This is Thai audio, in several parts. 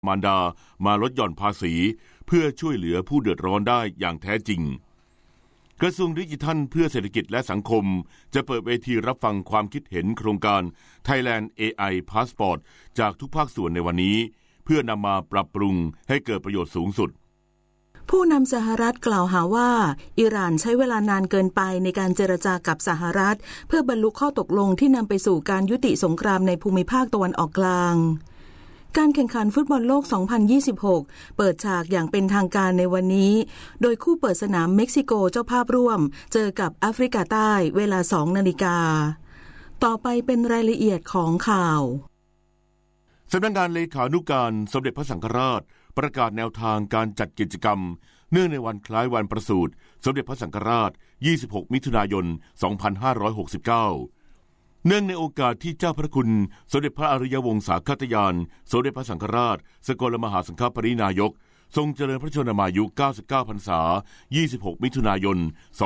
มารดามาลดหย่อนภาษีเพื่อช่วยเหลือผู้เดือดร้อนได้อย่างแท้จริงกระทรวงดิจิทัลเพื่อเศรษฐกิจและสังคมจะเปิดเวทีรับฟังความคิดเห็นโครงการ Thailand AI Passport จากทุกภาคส่วนในวันนี้เพื่อนำมาปรับปรุงให้เกิดประโยชน์สูงสุดผู้นำสหรัฐกล่าวหาว่าอิหร่านใช้เวลานานเกินไปในการเจรจากับสหรัฐเพื่อบรรลุข้อตกลงที่นำไปสู่การยุติสงครามในภูมิภาคตะวันออกกลางการแข่งขันฟุตบอลโลก 2026 เปิดฉากอย่างเป็นทางการในวันนี้โดยคู่เปิดสนามเม็กซิโกเจ้าภาพร่วมเจอกับแอฟริกาใต้เวลา 2 นาฬิกาต่อไปเป็นรายละเอียดของข่าวสำนักงานเลขานุการสมเด็จพระสังฆราชประกาศแนวทางการจัดกิจกรรมเนื่องในวันคล้ายวันประสูติสมเด็จพระสังฆราช 26 มิถุนายน 2569 เนื่องในโอกาสที่เจ้าพระคุณสมเด็จพระอริยวงศาคตยานสมเด็จพระสังฆราชสกลมหาสังฆปรินายกทรงเจริญพระชนมายุ 99 พรรษา 26 มิถุนายน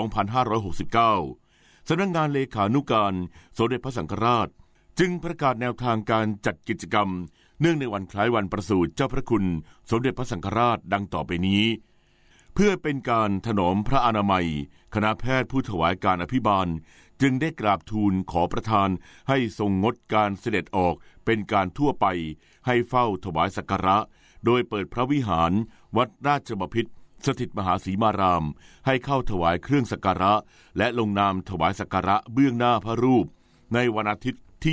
2569 สำนักงานเลขานุการสมเด็จพระสังฆราชจึงประกาศแนวทางการจัดกิจกรรมเนื่องในวันคล้ายวันประสูติเจ้าพระคุณสมเด็จพระสังฆราชดังต่อไปนี้เพื่อเป็นการถนอมพระอนามัยคณะแพทย์ผู้ถวายการอภิบาลจึงได้กราบทูลขอประทานให้ทรงงดการเสด็จออกเป็นการทั่วไปให้เฝ้าถวายสักการะโดยเปิดพระวิหารวัดราชบพิตรสถิตมหาสีมารามให้เข้าถวายเครื่องสักการะและลงนามถวายสักการะเบื้องหน้าพระรูปในวันอาทิตย์ที่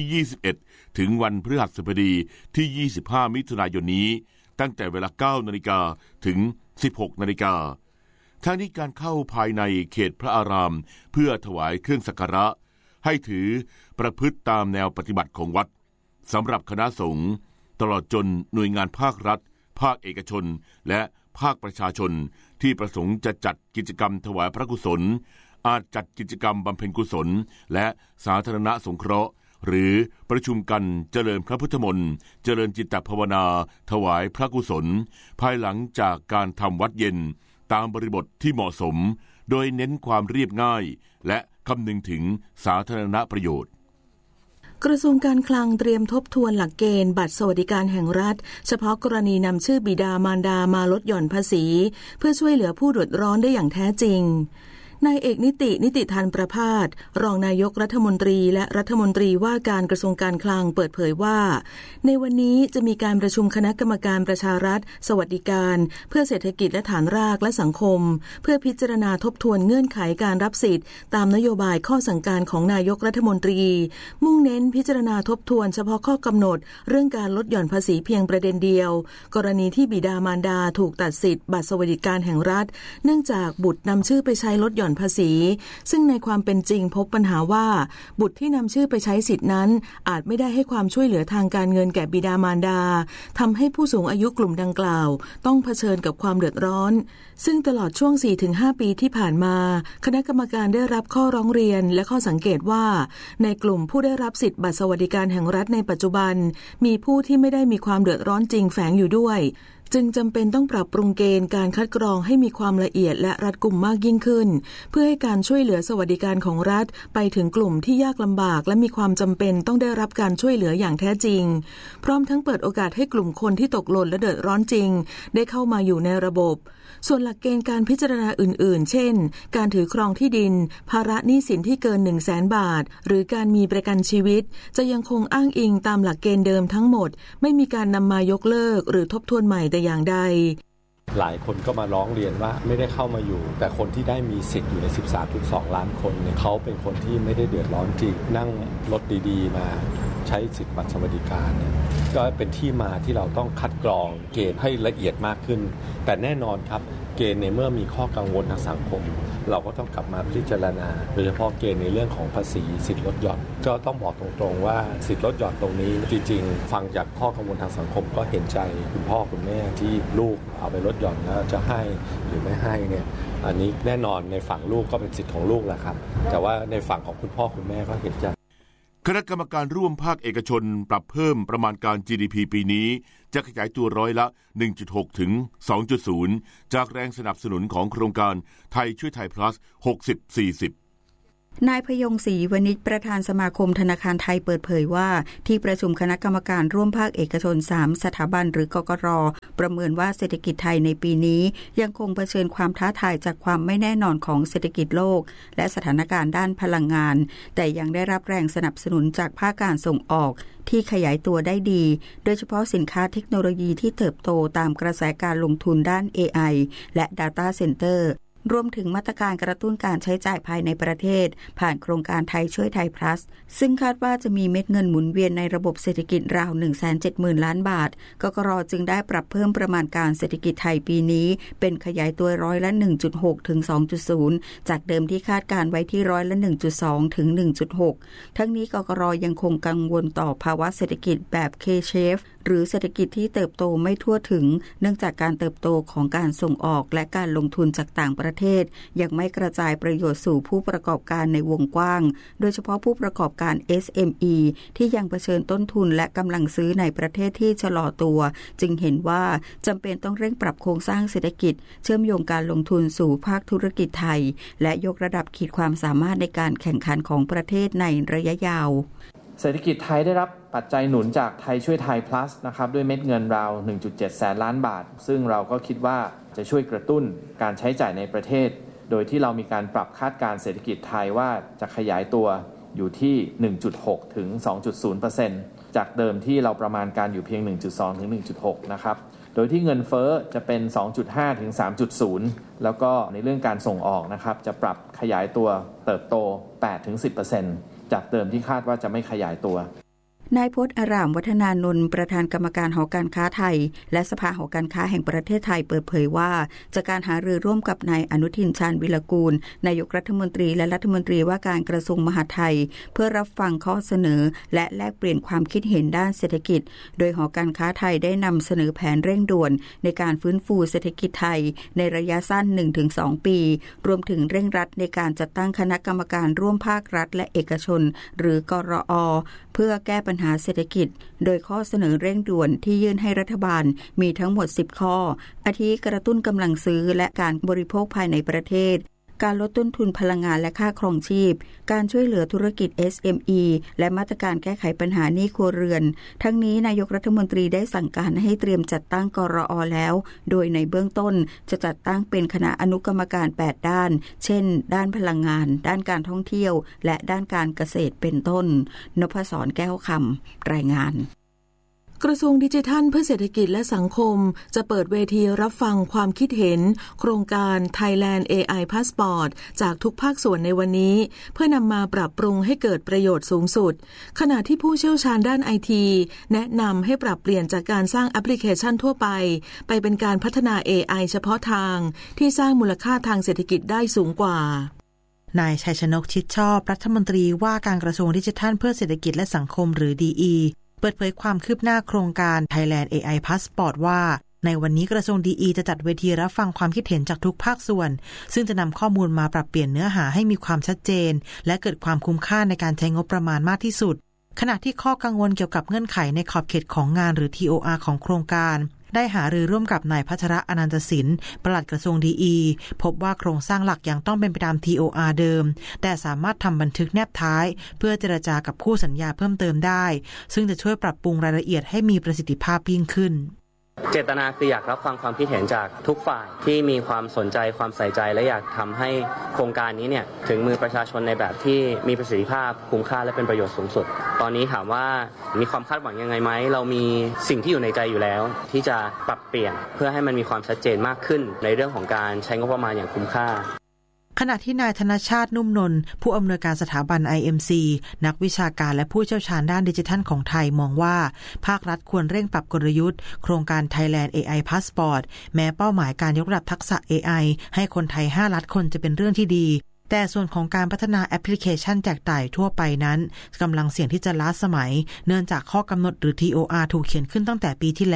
21 ถึงวันพฤหัสบดีที่ 25 มิถุนายนนี้ตั้งแต่เวลา 9 นาฬิกาถึง 16 นาฬิกาทั้งนี้การเข้าภายในเขตพระอารามเพื่อถวายเครื่องสักการะให้ถือประพฤติตามแนวปฏิบัติของวัดสำหรับคณะสงฆ์ตลอดจนหน่วยงานภาครัฐภาคเอกชนและภาคประชาชนที่ประสงค์จะจัดกิจกรรมถวายพระกุศลอาจจัดกิจกรรมบำเพ็ญกุศลและสาธารณสงเคราะห์หรือประชุมกันเจริญพระพุทธมนต์เจริญจิตภาวนาถวายพระกุศลภายหลังจากการทำวัดเย็นตามบริบทที่เหมาะสมโดยเน้นความเรียบง่ายและคำนึงถึงสาธารณประโยชน์กระทรวงการคลังเตรียมทบทวนหลักเกณฑ์บัตรสวัสดิการแห่งรัฐเฉพาะกรณีนำชื่อบิดามารดามาลดหย่อนภาษีเพื่อช่วยเหลือผู้เดือดร้อนได้อย่างแท้จริงนายเอกนิติธานประภาสรองนายกรัฐมนตรีและรัฐมนตรีว่าการกระทรวงการคลังเปิดเผยว่าในวันนี้จะมีการประชุมคณะกรรมการประชารัฐสวัสดิการเพื่อเศรษฐกิจและฐานรากและสังคมเพื่อพิจารณาทบทวนเงื่อนไขการรับสิทธิ์ตามนโยบายข้อสั่งการของนายกรัฐมนตรีมุ่งเน้นพิจารณาทบทวนเฉพาะข้อกำหนดเรื่องการลดหย่อนภาษีเพียงประเด็นเดียวกรณีที่บิดามารดาถูกตัดสิทธิ์บัตรสวัสดิการแห่งรัฐเนื่องจากบุตรนำชื่อไปใช้ลดหย่อนภาษีซึ่งในความเป็นจริงพบปัญหาว่าบุตรที่นำชื่อไปใช้สิทธินั้นอาจไม่ได้ให้ความช่วยเหลือทางการเงินแก่บิดามารดาทำให้ผู้สูงอายุกลุ่มดังกล่าวต้องเผชิญกับความเดือดร้อนซึ่งตลอดช่วง 4-5 ปีที่ผ่านมาคณะกรรมการได้รับข้อร้องเรียนและข้อสังเกตว่าในกลุ่มผู้ได้รับสิทธิบัตรสวัสดิการแห่งรัฐในปัจจุบันมีผู้ที่ไม่ได้มีความเดือดร้อนจริงแฝงอยู่ด้วยจึงจำเป็นต้องปรับปรุงเกณฑ์การคัดกรองให้มีความละเอียดและรัดกุมมากยิ่งขึ้นเพื่อให้การช่วยเหลือสวัสดิการของรัฐไปถึงกลุ่มที่ยากลำบากและมีความจำเป็นต้องได้รับการช่วยเหลืออย่างแท้จริงพร้อมทั้งเปิดโอกาสให้กลุ่มคนที่ตกหล่นและเดือดร้อนจริงได้เข้ามาอยู่ในระบบส่วนหลักเกณฑ์การพิจารณาอื่นๆเช่นการถือครองที่ดินภาระหนี้สินที่เกิน 100,000 บาทหรือการมีประกันชีวิตจะยังคงอ้างอิงตามหลักเกณฑ์เดิมทั้งหมดไม่มีการนำมายกเลิกหรือทบทวนใหม่แต่อย่างใดหลายคนก็มาร้องเรียนว่าไม่ได้เข้ามาอยู่แต่คนที่ได้มีสิทธิ์อยู่ใน 13.2 ล้านคนเนี่ยเขาเป็นคนที่ไม่ได้เดือดร้อนจริงนั่งรถดีๆมาใช้สิทธิบัตรสวัสดิการเนี่ยก็เป็นที่มาที่เราต้องคัดกรองเกณฑ์ให้ละเอียดมากขึ้นแต่แน่นอนครับเกณฑ์ในเมื่อมีข้อกังวลทางสังคมเราก็ต้องกลับมาพิจารณาโดยเฉพาะเกณฑ์ในเรื่องของภาษีสิทธิลดหย่อนก็ต้องบอกตรงๆว่าสิทธิลดหย่อนตรงนี้จริงๆฟังจากข้อกังวลทางสังคมก็เห็นใจคุณพ่อคุณแม่ที่ลูกเอาไปลดหย่อนแล้วจะให้หรือไม่ให้เนี่ยอันนี้แน่นอนในฝั่งลูกก็เป็นสิทธิของลูกแหละครับแต่ว่าในฝั่งของคุณพ่อคุณแม่ก็เห็นใจคณะกรรมการร่วมภาคเอกชนปรับเพิ่มประมาณการ GDP ปีนี้จะขยายตัวร้อยละ 1.6 ถึง 2.0 จากแรงสนับสนุนของโครงการไทยช่วยไทย plus 60-40 นายพยงศรีวณิชประธานสมาคมธนาคารไทยเปิดเผยว่าที่ประชุมคณะกรรมการร่วมภาคเอกชน3สถาบันหรือกกร.ประเมินว่าเศรษฐกิจไทยในปีนี้ยังคงเผชิญความท้าทายจากความไม่แน่นอนของเศรษฐกิจโลกและสถานการณ์ด้านพลังงานแต่ยังได้รับแรงสนับสนุนจากภาคการส่งออกที่ขยายตัวได้ดีโดยเฉพาะสินค้าเทคโนโลยีที่เติบโตตามกระแสการลงทุนด้าน AI และ Data Centerรวมถึงมาตรการกระตุ้นการใช้จ่ายภายในประเทศผ่านโครงการไทยช่วยไทย plus ซึ่งคาดว่าจะมีเม็ดเงินหมุนเวียนในระบบเศรษฐกิจราว 170,000 ล้านบาทกกร.จึงได้ปรับเพิ่มประมาณการเศรษฐกิจไทยปีนี้เป็นขยายตัวร้อยละ 1.6 ถึง 2.0 จากเดิมที่คาดการไว้ที่ร้อยละ 1.2 ถึง 1.6 ทั้งนี้กกร.ยังคงกังวลต่อภาวะเศรษฐกิจแบบ K-shape หรือเศรษฐกิจที่เติบโตไม่ทั่วถึงเนื่องจากการเติบโตของการส่งออกและการลงทุนจากต่างประเทศยังไม่กระจายประโยชน์สู่ผู้ประกอบการในวงกว้างโดยเฉพาะผู้ประกอบการ SME ที่ยังเผชิญต้นทุนและกำลังซื้อในประเทศที่ชะลอตัวจึงเห็นว่าจำเป็นต้องเร่งปรับโครงสร้างเศรษฐกิจเชื่อมโยงการลงทุนสู่ภาคธุรกิจไทยและยกระดับขีดความสามารถในการแข่งขันของประเทศในระยะยาวเศรษฐกิจไทยได้รับปัจจัยหนุนจากไทยช่วยไทย plus นะครับด้วยเม็ดเงินราว 1.7 แสนล้านบาทซึ่งเราก็คิดว่าจะช่วยกระตุ้นการใช้จ่ายในประเทศโดยที่เรามีการปรับคาดการเศรษฐกิจไทยว่าจะขยายตัวอยู่ที่ 1.6 ถึง 2.0% จากเดิมที่เราประมาณการอยู่เพียง 1.2 ถึง 1.6 นะครับโดยที่เงินเฟ้อจะเป็น 2.5 ถึง 3.0 แล้วก็ในเรื่องการส่งออกนะครับจะปรับขยายตัวเติบโต 8 ถึง 10%จากเดิมที่คาดว่าจะไม่ขยายตัวนายพจน์อารามวัฒนานนท์ประธานกรรมการหอการค้าไทยและสภาหอการค้าแห่งประเทศไทยเปิดเผยว่าจากการหารือร่วมกับนายอนุทินชาญวิรากูลนายกรัฐมนตรีและรัฐมนตรีว่าการกระทรวงมหาดไทยเพื่อรับฟังข้อเสนอและแลกเปลี่ยนความคิดเห็นด้านเศรษฐกิจโดยหอการค้าไทยได้นำเสนอแผนเร่งด่วนในการฟื้นฟูเศรษฐกิจไทยในระยะสั้น 1-2 ปีรวมถึงเร่งรัดในการจัดตั้งคณะกรรมการร่วมภาครัฐและเอกชนหรือกรอ.เพื่อแก้ปัญหาเศรษฐกิจโดยข้อเสนอเร่งด่วนที่ยื่นให้รัฐบาลมีทั้งหมด10ข้ออาทิกระตุ้นกำลังซื้อและการบริโภคภายในประเทศการลดต้นทุนพลังงานและค่าครองชีพการช่วยเหลือธุรกิจ SME และมาตรการแก้ไขปัญหาหนี้ครัวเรือนทั้งนี้นายกรัฐมนตรีได้สั่งการให้เตรียมจัดตั้งกรอ.แล้วโดยในเบื้องต้นจะจัดตั้งเป็นคณะอนุกรรมการ8ด้านเช่นด้านพลังงานด้านการท่องเที่ยวและด้านการเกษตรเป็นต้นนพศรแก้วคำรายงานกระทรวงดิจิทัลเพื่อเศรษฐกิจและสังคมจะเปิดเวทีรับฟังความคิดเห็นโครงการ Thailand AI Passport จากทุกภาคส่วนในวันนี้เพื่อนำมาปรับปรุงให้เกิดประโยชน์สูงสุดขณะที่ผู้เชี่ยวชาญด้าน IT แนะนำให้ปรับเปลี่ยนจากการสร้างแอปพลิเคชันทั่วไปเป็นการพัฒนา AI เฉพาะทางที่สร้างมูลค่าทางเศรษฐกิจได้สูงกว่านายชัยชนกชิดชอบรัฐมนตรีว่าการกระทรวงดิจิทัลเพื่อเศรษฐกิจและสังคมหรือ DEเปิดเผยความคืบหน้าโครงการ Thailand AI Passport ว่าในวันนี้กระทรวง DE จะจัดเวทีรับฟังความคิดเห็นจากทุกภาคส่วนซึ่งจะนำข้อมูลมาปรับเปลี่ยนเนื้อหาให้มีความชัดเจนและเกิดความคุ้มค่าในการใช้งบประมาณมากที่สุดขณะที่ข้อกังวลเกี่ยวกับเงื่อนไขในขอบเขตของงานหรือ TOR ของโครงการได้หารือร่วมกับนายพัชระอนันตศิลป์ปลัดกระทรวง DE พบว่าโครงสร้างหลักยังต้องเป็นไปตาม TOR เดิมแต่สามารถทำบันทึกแนบท้ายเพื่อเจรจากับคู่สัญญาเพิ่มเติมได้ซึ่งจะช่วยปรับปรุงรายละเอียดให้มีประสิทธิภาพยิ่งขึ้นเจตนาคืออยากรับฟังความคิดเห็นจากทุกฝ่ายที่มีความสนใจความใส่ใจและอยากทำให้โครงการนี้เนี่ยถึงมือประชาชนในแบบที่มีประสิทธิภาพคุ้มค่าและเป็นประโยชน์สูงสุดตอนนี้ถามว่ามีความคาดหวังยังไงไหมเรามีสิ่งที่อยู่ในใจอยู่แล้วที่จะปรับเปลี่ยนเพื่อให้มันมีความชัดเจนมากขึ้นในเรื่องของการใช้งบประมาณอย่างคุ้มค่าขณะที่นายธนชาตินุ่มนนท์ผู้อำนวยการสถาบัน IMC นักวิชาการและผู้เชี่ยวชาญด้านดิจิทัลของไทยมองว่าภาครัฐควรเร่งปรับกลยุทธ์โครงการ Thailand AI Passport แม้เป้าหมายการยกระดับทักษะ AI ให้คนไทย5ล้านคนจะเป็นเรื่องที่ดีแต่ส่วนของการพัฒนาแอปพลิเคชันแจกจ่ายทั่วไปนั้นกำลังเสี่ยงที่จะล้าสมัยเนื่องจากข้อกำหนดหรือ TOR ถูกเขียนขึ้นตั้งแต่ปีที่แล้ว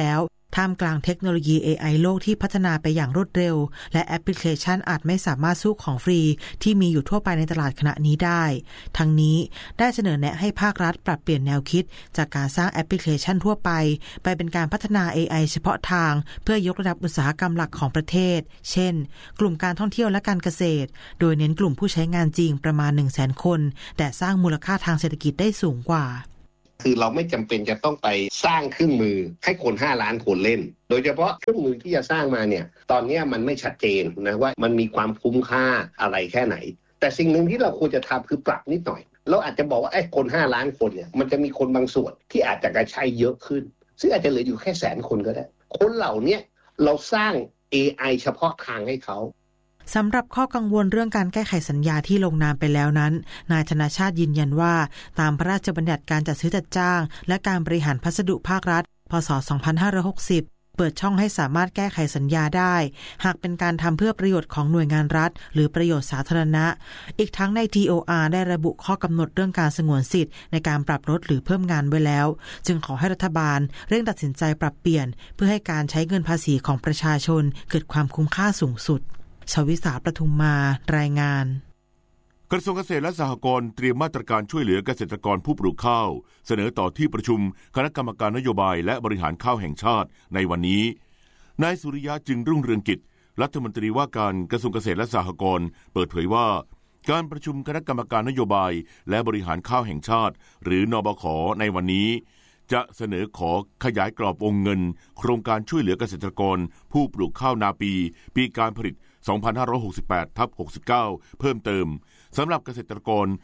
ท่ามกลางเทคโนโลยี AI โลกที่พัฒนาไปอย่างรวดเร็วและแอปพลิเคชันอาจไม่สามารถสู้ของฟรีที่มีอยู่ทั่วไปในตลาดขณะนี้ได้ทั้งนี้ได้เสนอแนะให้ภาครัฐปรับเปลี่ยนแนวคิดจากการสร้างแอปพลิเคชันทั่วไปเป็นการพัฒนา AI เฉพาะทางเพื่อยกระดับอุตสาหกรรมหลักของประเทศเช่นกลุ่มการท่องเที่ยวและการเกษตรโดยเน้นกลุ่มผู้ใช้งานจริงประมาณ 100,000 คนแต่สร้างมูลค่าทางเศรษฐกิจได้สูงกว่าคือเราไม่จำเป็นจะต้องไปสร้างเครื่องมือให้คน5 ล้านคนเล่นโดยเฉพาะเครื่องมือที่จะสร้างมาเนี่ยตอนนี้มันไม่ชัดเจนนะว่ามันมีความคุ้มค่าอะไรแค่ไหนแต่สิ่งหนึ่งที่เราควรจะทำคือปรับนิดหน่อยเราอาจจะบอกว่าคน5 ล้านคนเนี่ยมันจะมีคนบางส่วนที่อาจจะกระใช้เยอะขึ้นซึ่งอาจจะเหลืออยู่แค่100,000 คนก็ได้คนเหล่านี้เราสร้าง AI เฉพาะทางให้เขาสำหรับข้อกังวลเรื่องการแก้ไขสัญญาที่ลงนามไปแล้วนั้นนายธนชาติยืนยันว่าตามพระราชบัญญัติการจัดซื้อจัดจ้างและการบริหารพัสดุภาครัฐพ.ศ. 2560เปิดช่องให้สามารถแก้ไขสัญญาได้หากเป็นการทำเพื่อประโยชน์ของหน่วยงานรัฐหรือประโยชน์สาธารณะอีกทั้งใน TOR ได้ระบุข้อกำหนดเรื่องการสงวนสิทธิ์ในการปรับลดหรือเพิ่มงานไว้แล้วจึงขอให้รัฐบาลเร่งตัดสินใจปรับเปลี่ยนเพื่อให้การใช้เงินภาษีของประชาชนเกิดความคุ้มค่าสูงสุดชวิสาประทุมมารายงานกระทรวงเกษตรและสหกรณ์เตรียมมาตรการช่วยเหลือเกษตรกรผู้ปลูกข้าวเสนอต่อที่ประชุมคณะกรรมการนโยบายและบริหารข้าวแห่งชาติในวันนี้นายสุริยะจึงรุ่งเรืองกิจรัฐมนตรีว่าการกระทรวงเกษตรและสหกรณ์เปิดเผยว่าการประชุมคณะกรรมการนโยบายและบริหารข้าวแห่งชาติหรือนบข.ในวันนี้จะเสนอขอขยายกรอบวงเงินโครงการช่วยเหลือเกษตรกรผู้ปลูกข้าวนาปีการผลิต 2568/69 เพิ่มเติมสำหรับเกษตรกร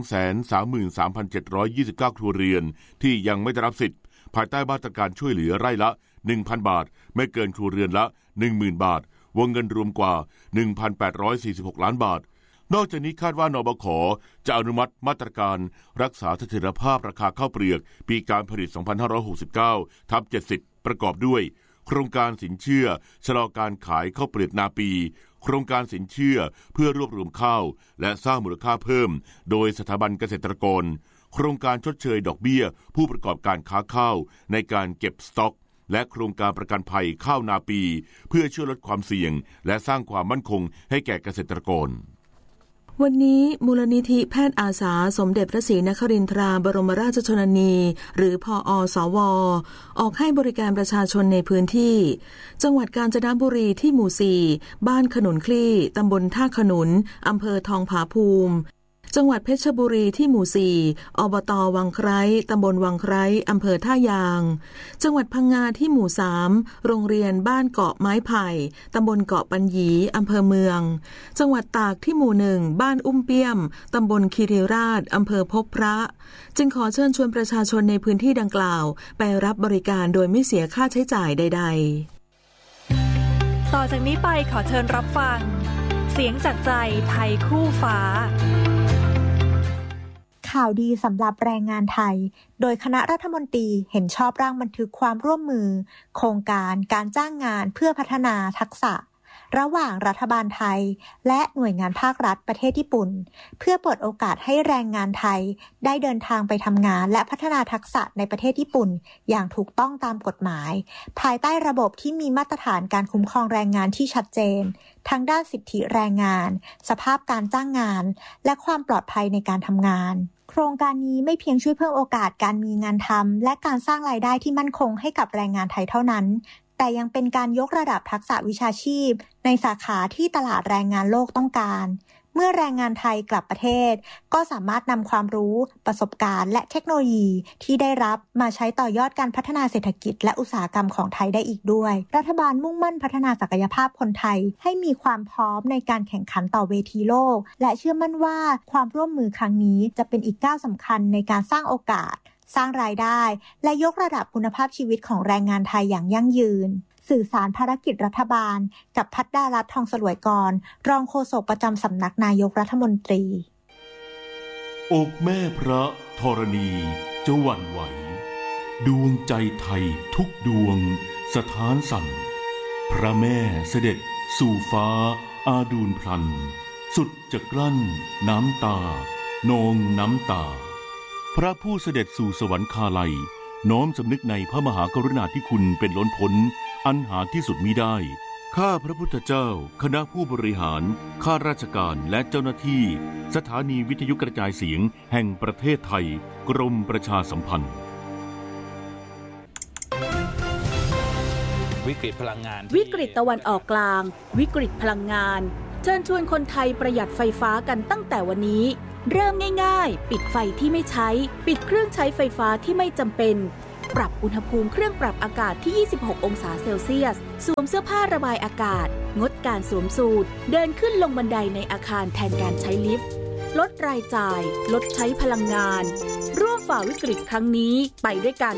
233,729 ครัวเรือนที่ยังไม่ได้รับสิทธิ์ภายใต้มาตรการช่วยเหลือไร่ละ 1,000 บาทไม่เกินครัวเรือนละ 10,000 บาทวงเงินรวมกว่า 1,846 ล้านบาทนอกจากนี้คาดว่านบข.จะอนุมัติมาตรการรักษาเสถียรภาพราคาข้าวเปลือกปีการผลิต 2569/70 ประกอบด้วยโครงการสินเชื่อชะลอการขายข้าวเปลือกนาปีโครงการสินเชื่อเพื่อรวบรวมข้าวและสร้างมูลค่าเพิ่มโดยสถาบันเกษตรกรโครงการชดเชยดอกเบี้ยผู้ประกอบการค้าข้าวในการเก็บสต็อกและโครงการประกันภัยข้าวนาปีเพื่อช่วยลดความเสี่ยงและสร้างความมั่นคงให้แก่เกษตรกรวันนี้มูลนิธิแพทย์อาสาสมเด็จพระศรีนครินทราบรมราชชนนีหรือพอสว.ออกให้บริการประชาชนในพื้นที่จังหวัดกาญจนบุรีที่หมู่ 4บ้านขนุนคลี่ตำบลท่าขนุนอำเภอทองผาภูมิจังหวัดเพชรบุรีที่หมู่ 4อบต.วังไคร้ตำบลวังไคร้อำเภอท่ายางจังหวัดพังงาที่หมู่ 3โรงเรียนบ้านเกาะไม้ไผ่ตำบลเกาะปัญญีอำเภอเมืองจังหวัดตากที่หมู่ 1บ้านอุ้มเปี้ยมตำบลคีรีราชอำเภอพบพระจึงขอเชิญชวนประชาชนในพื้นที่ดังกล่าวไปรับบริการโดยไม่เสียค่าใช้จ่ายใดๆต่อจากนี้ไปขอเชิญรับฟังเสียงจากใจไทยคู่ฟ้าข่าวดีสำหรับแรงงานไทยโดยคณะรัฐมนตรีเห็นชอบร่างบันทึกความร่วมมือโครงการการจ้างงานเพื่อพัฒนาทักษะระหว่างรัฐบาลไทยและหน่วยงานภาครัฐประเทศญี่ปุ่นเพื่อเปิดโอกาสให้แรงงานไทยได้เดินทางไปทำงานและพัฒนาทักษะในประเทศญี่ปุ่นอย่างถูกต้องตามกฎหมายภายใต้ระบบที่มีมาตรฐานการคุ้มครองแรงงานที่ชัดเจนทั้งด้านสิทธิแรงงานสภาพการจ้างงานและความปลอดภัยในการทำงานโครงการนี้ไม่เพียงช่วยเพิ่มโอกาสการมีงานทำและการสร้างรายได้ที่มั่นคงให้กับแรงงานไทยเท่านั้นแต่ยังเป็นการยกระดับทักษะวิชาชีพในสาขาที่ตลาดแรงงานโลกต้องการเมื่อแรงงานไทยกลับประเทศก็สามารถนำความรู้ประสบการณ์และเทคโนโลยีที่ได้รับมาใช้ต่อยอดการพัฒนาเศรษฐกิจและอุตสาหกรรมของไทยได้อีกด้วยรัฐบาลมุ่งมั่นพัฒนาศักยภาพคนไทยให้มีความพร้อมในการแข่งขันต่อเวทีโลกและเชื่อมั่นว่าความร่วมมือครั้งนี้จะเป็นอีกก้าวสำคัญในการสร้างโอกาสสร้างรายได้และยกระดับคุณภาพชีวิตของแรงงานไทยอย่างยั่งยืนสื่อสารภารกิจรัฐบาลกับภัทรดารัตน์ทองสลวยกรรองโฆษกประจำสำนักนายกรัฐมนตรีอกแม่พระธรณีจะหวั่นไหวดวงใจไทยทุกดวงสถานสั่นพระแม่เสด็จสู่ฟ้าอาดูลพลันสุดจะกลั้นน้ำตานองน้ำตาพระผู้เสด็จสู่สวรรคาลัยน้อมสำนึกในพระมหากรุณาธิคุณเป็นล้นพ้นอันหาที่สุดมิได้ข้าพระพุทธเจ้าคณะผู้บริหารข้าราชการและเจ้าหน้าที่สถานีวิทยุกระจายเสียงแห่งประเทศไทยกรมประชาสัมพันธ์วิกฤตพลังงานวิกฤตตะวันออกกลางวิกฤตพลังงานเชิญชวนคนไทยประหยัดไฟฟ้ากันตั้งแต่วันนี้เริ่มง่ายๆปิดไฟที่ไม่ใช้ปิดเครื่องใช้ไฟฟ้าที่ไม่จำเป็นปรับอุณหภูมิเครื่องปรับอากาศที่26องศาเซลเซียสสวมเสื้อผ้าระบายอากาศงดการสวมสูทเดินขึ้นลงบันไดในอาคารแทนการใช้ลิฟต์ลดรายจ่ายลดใช้พลังงานร่วมฝ่าวิกฤตครั้งนี้ไปด้วยกัน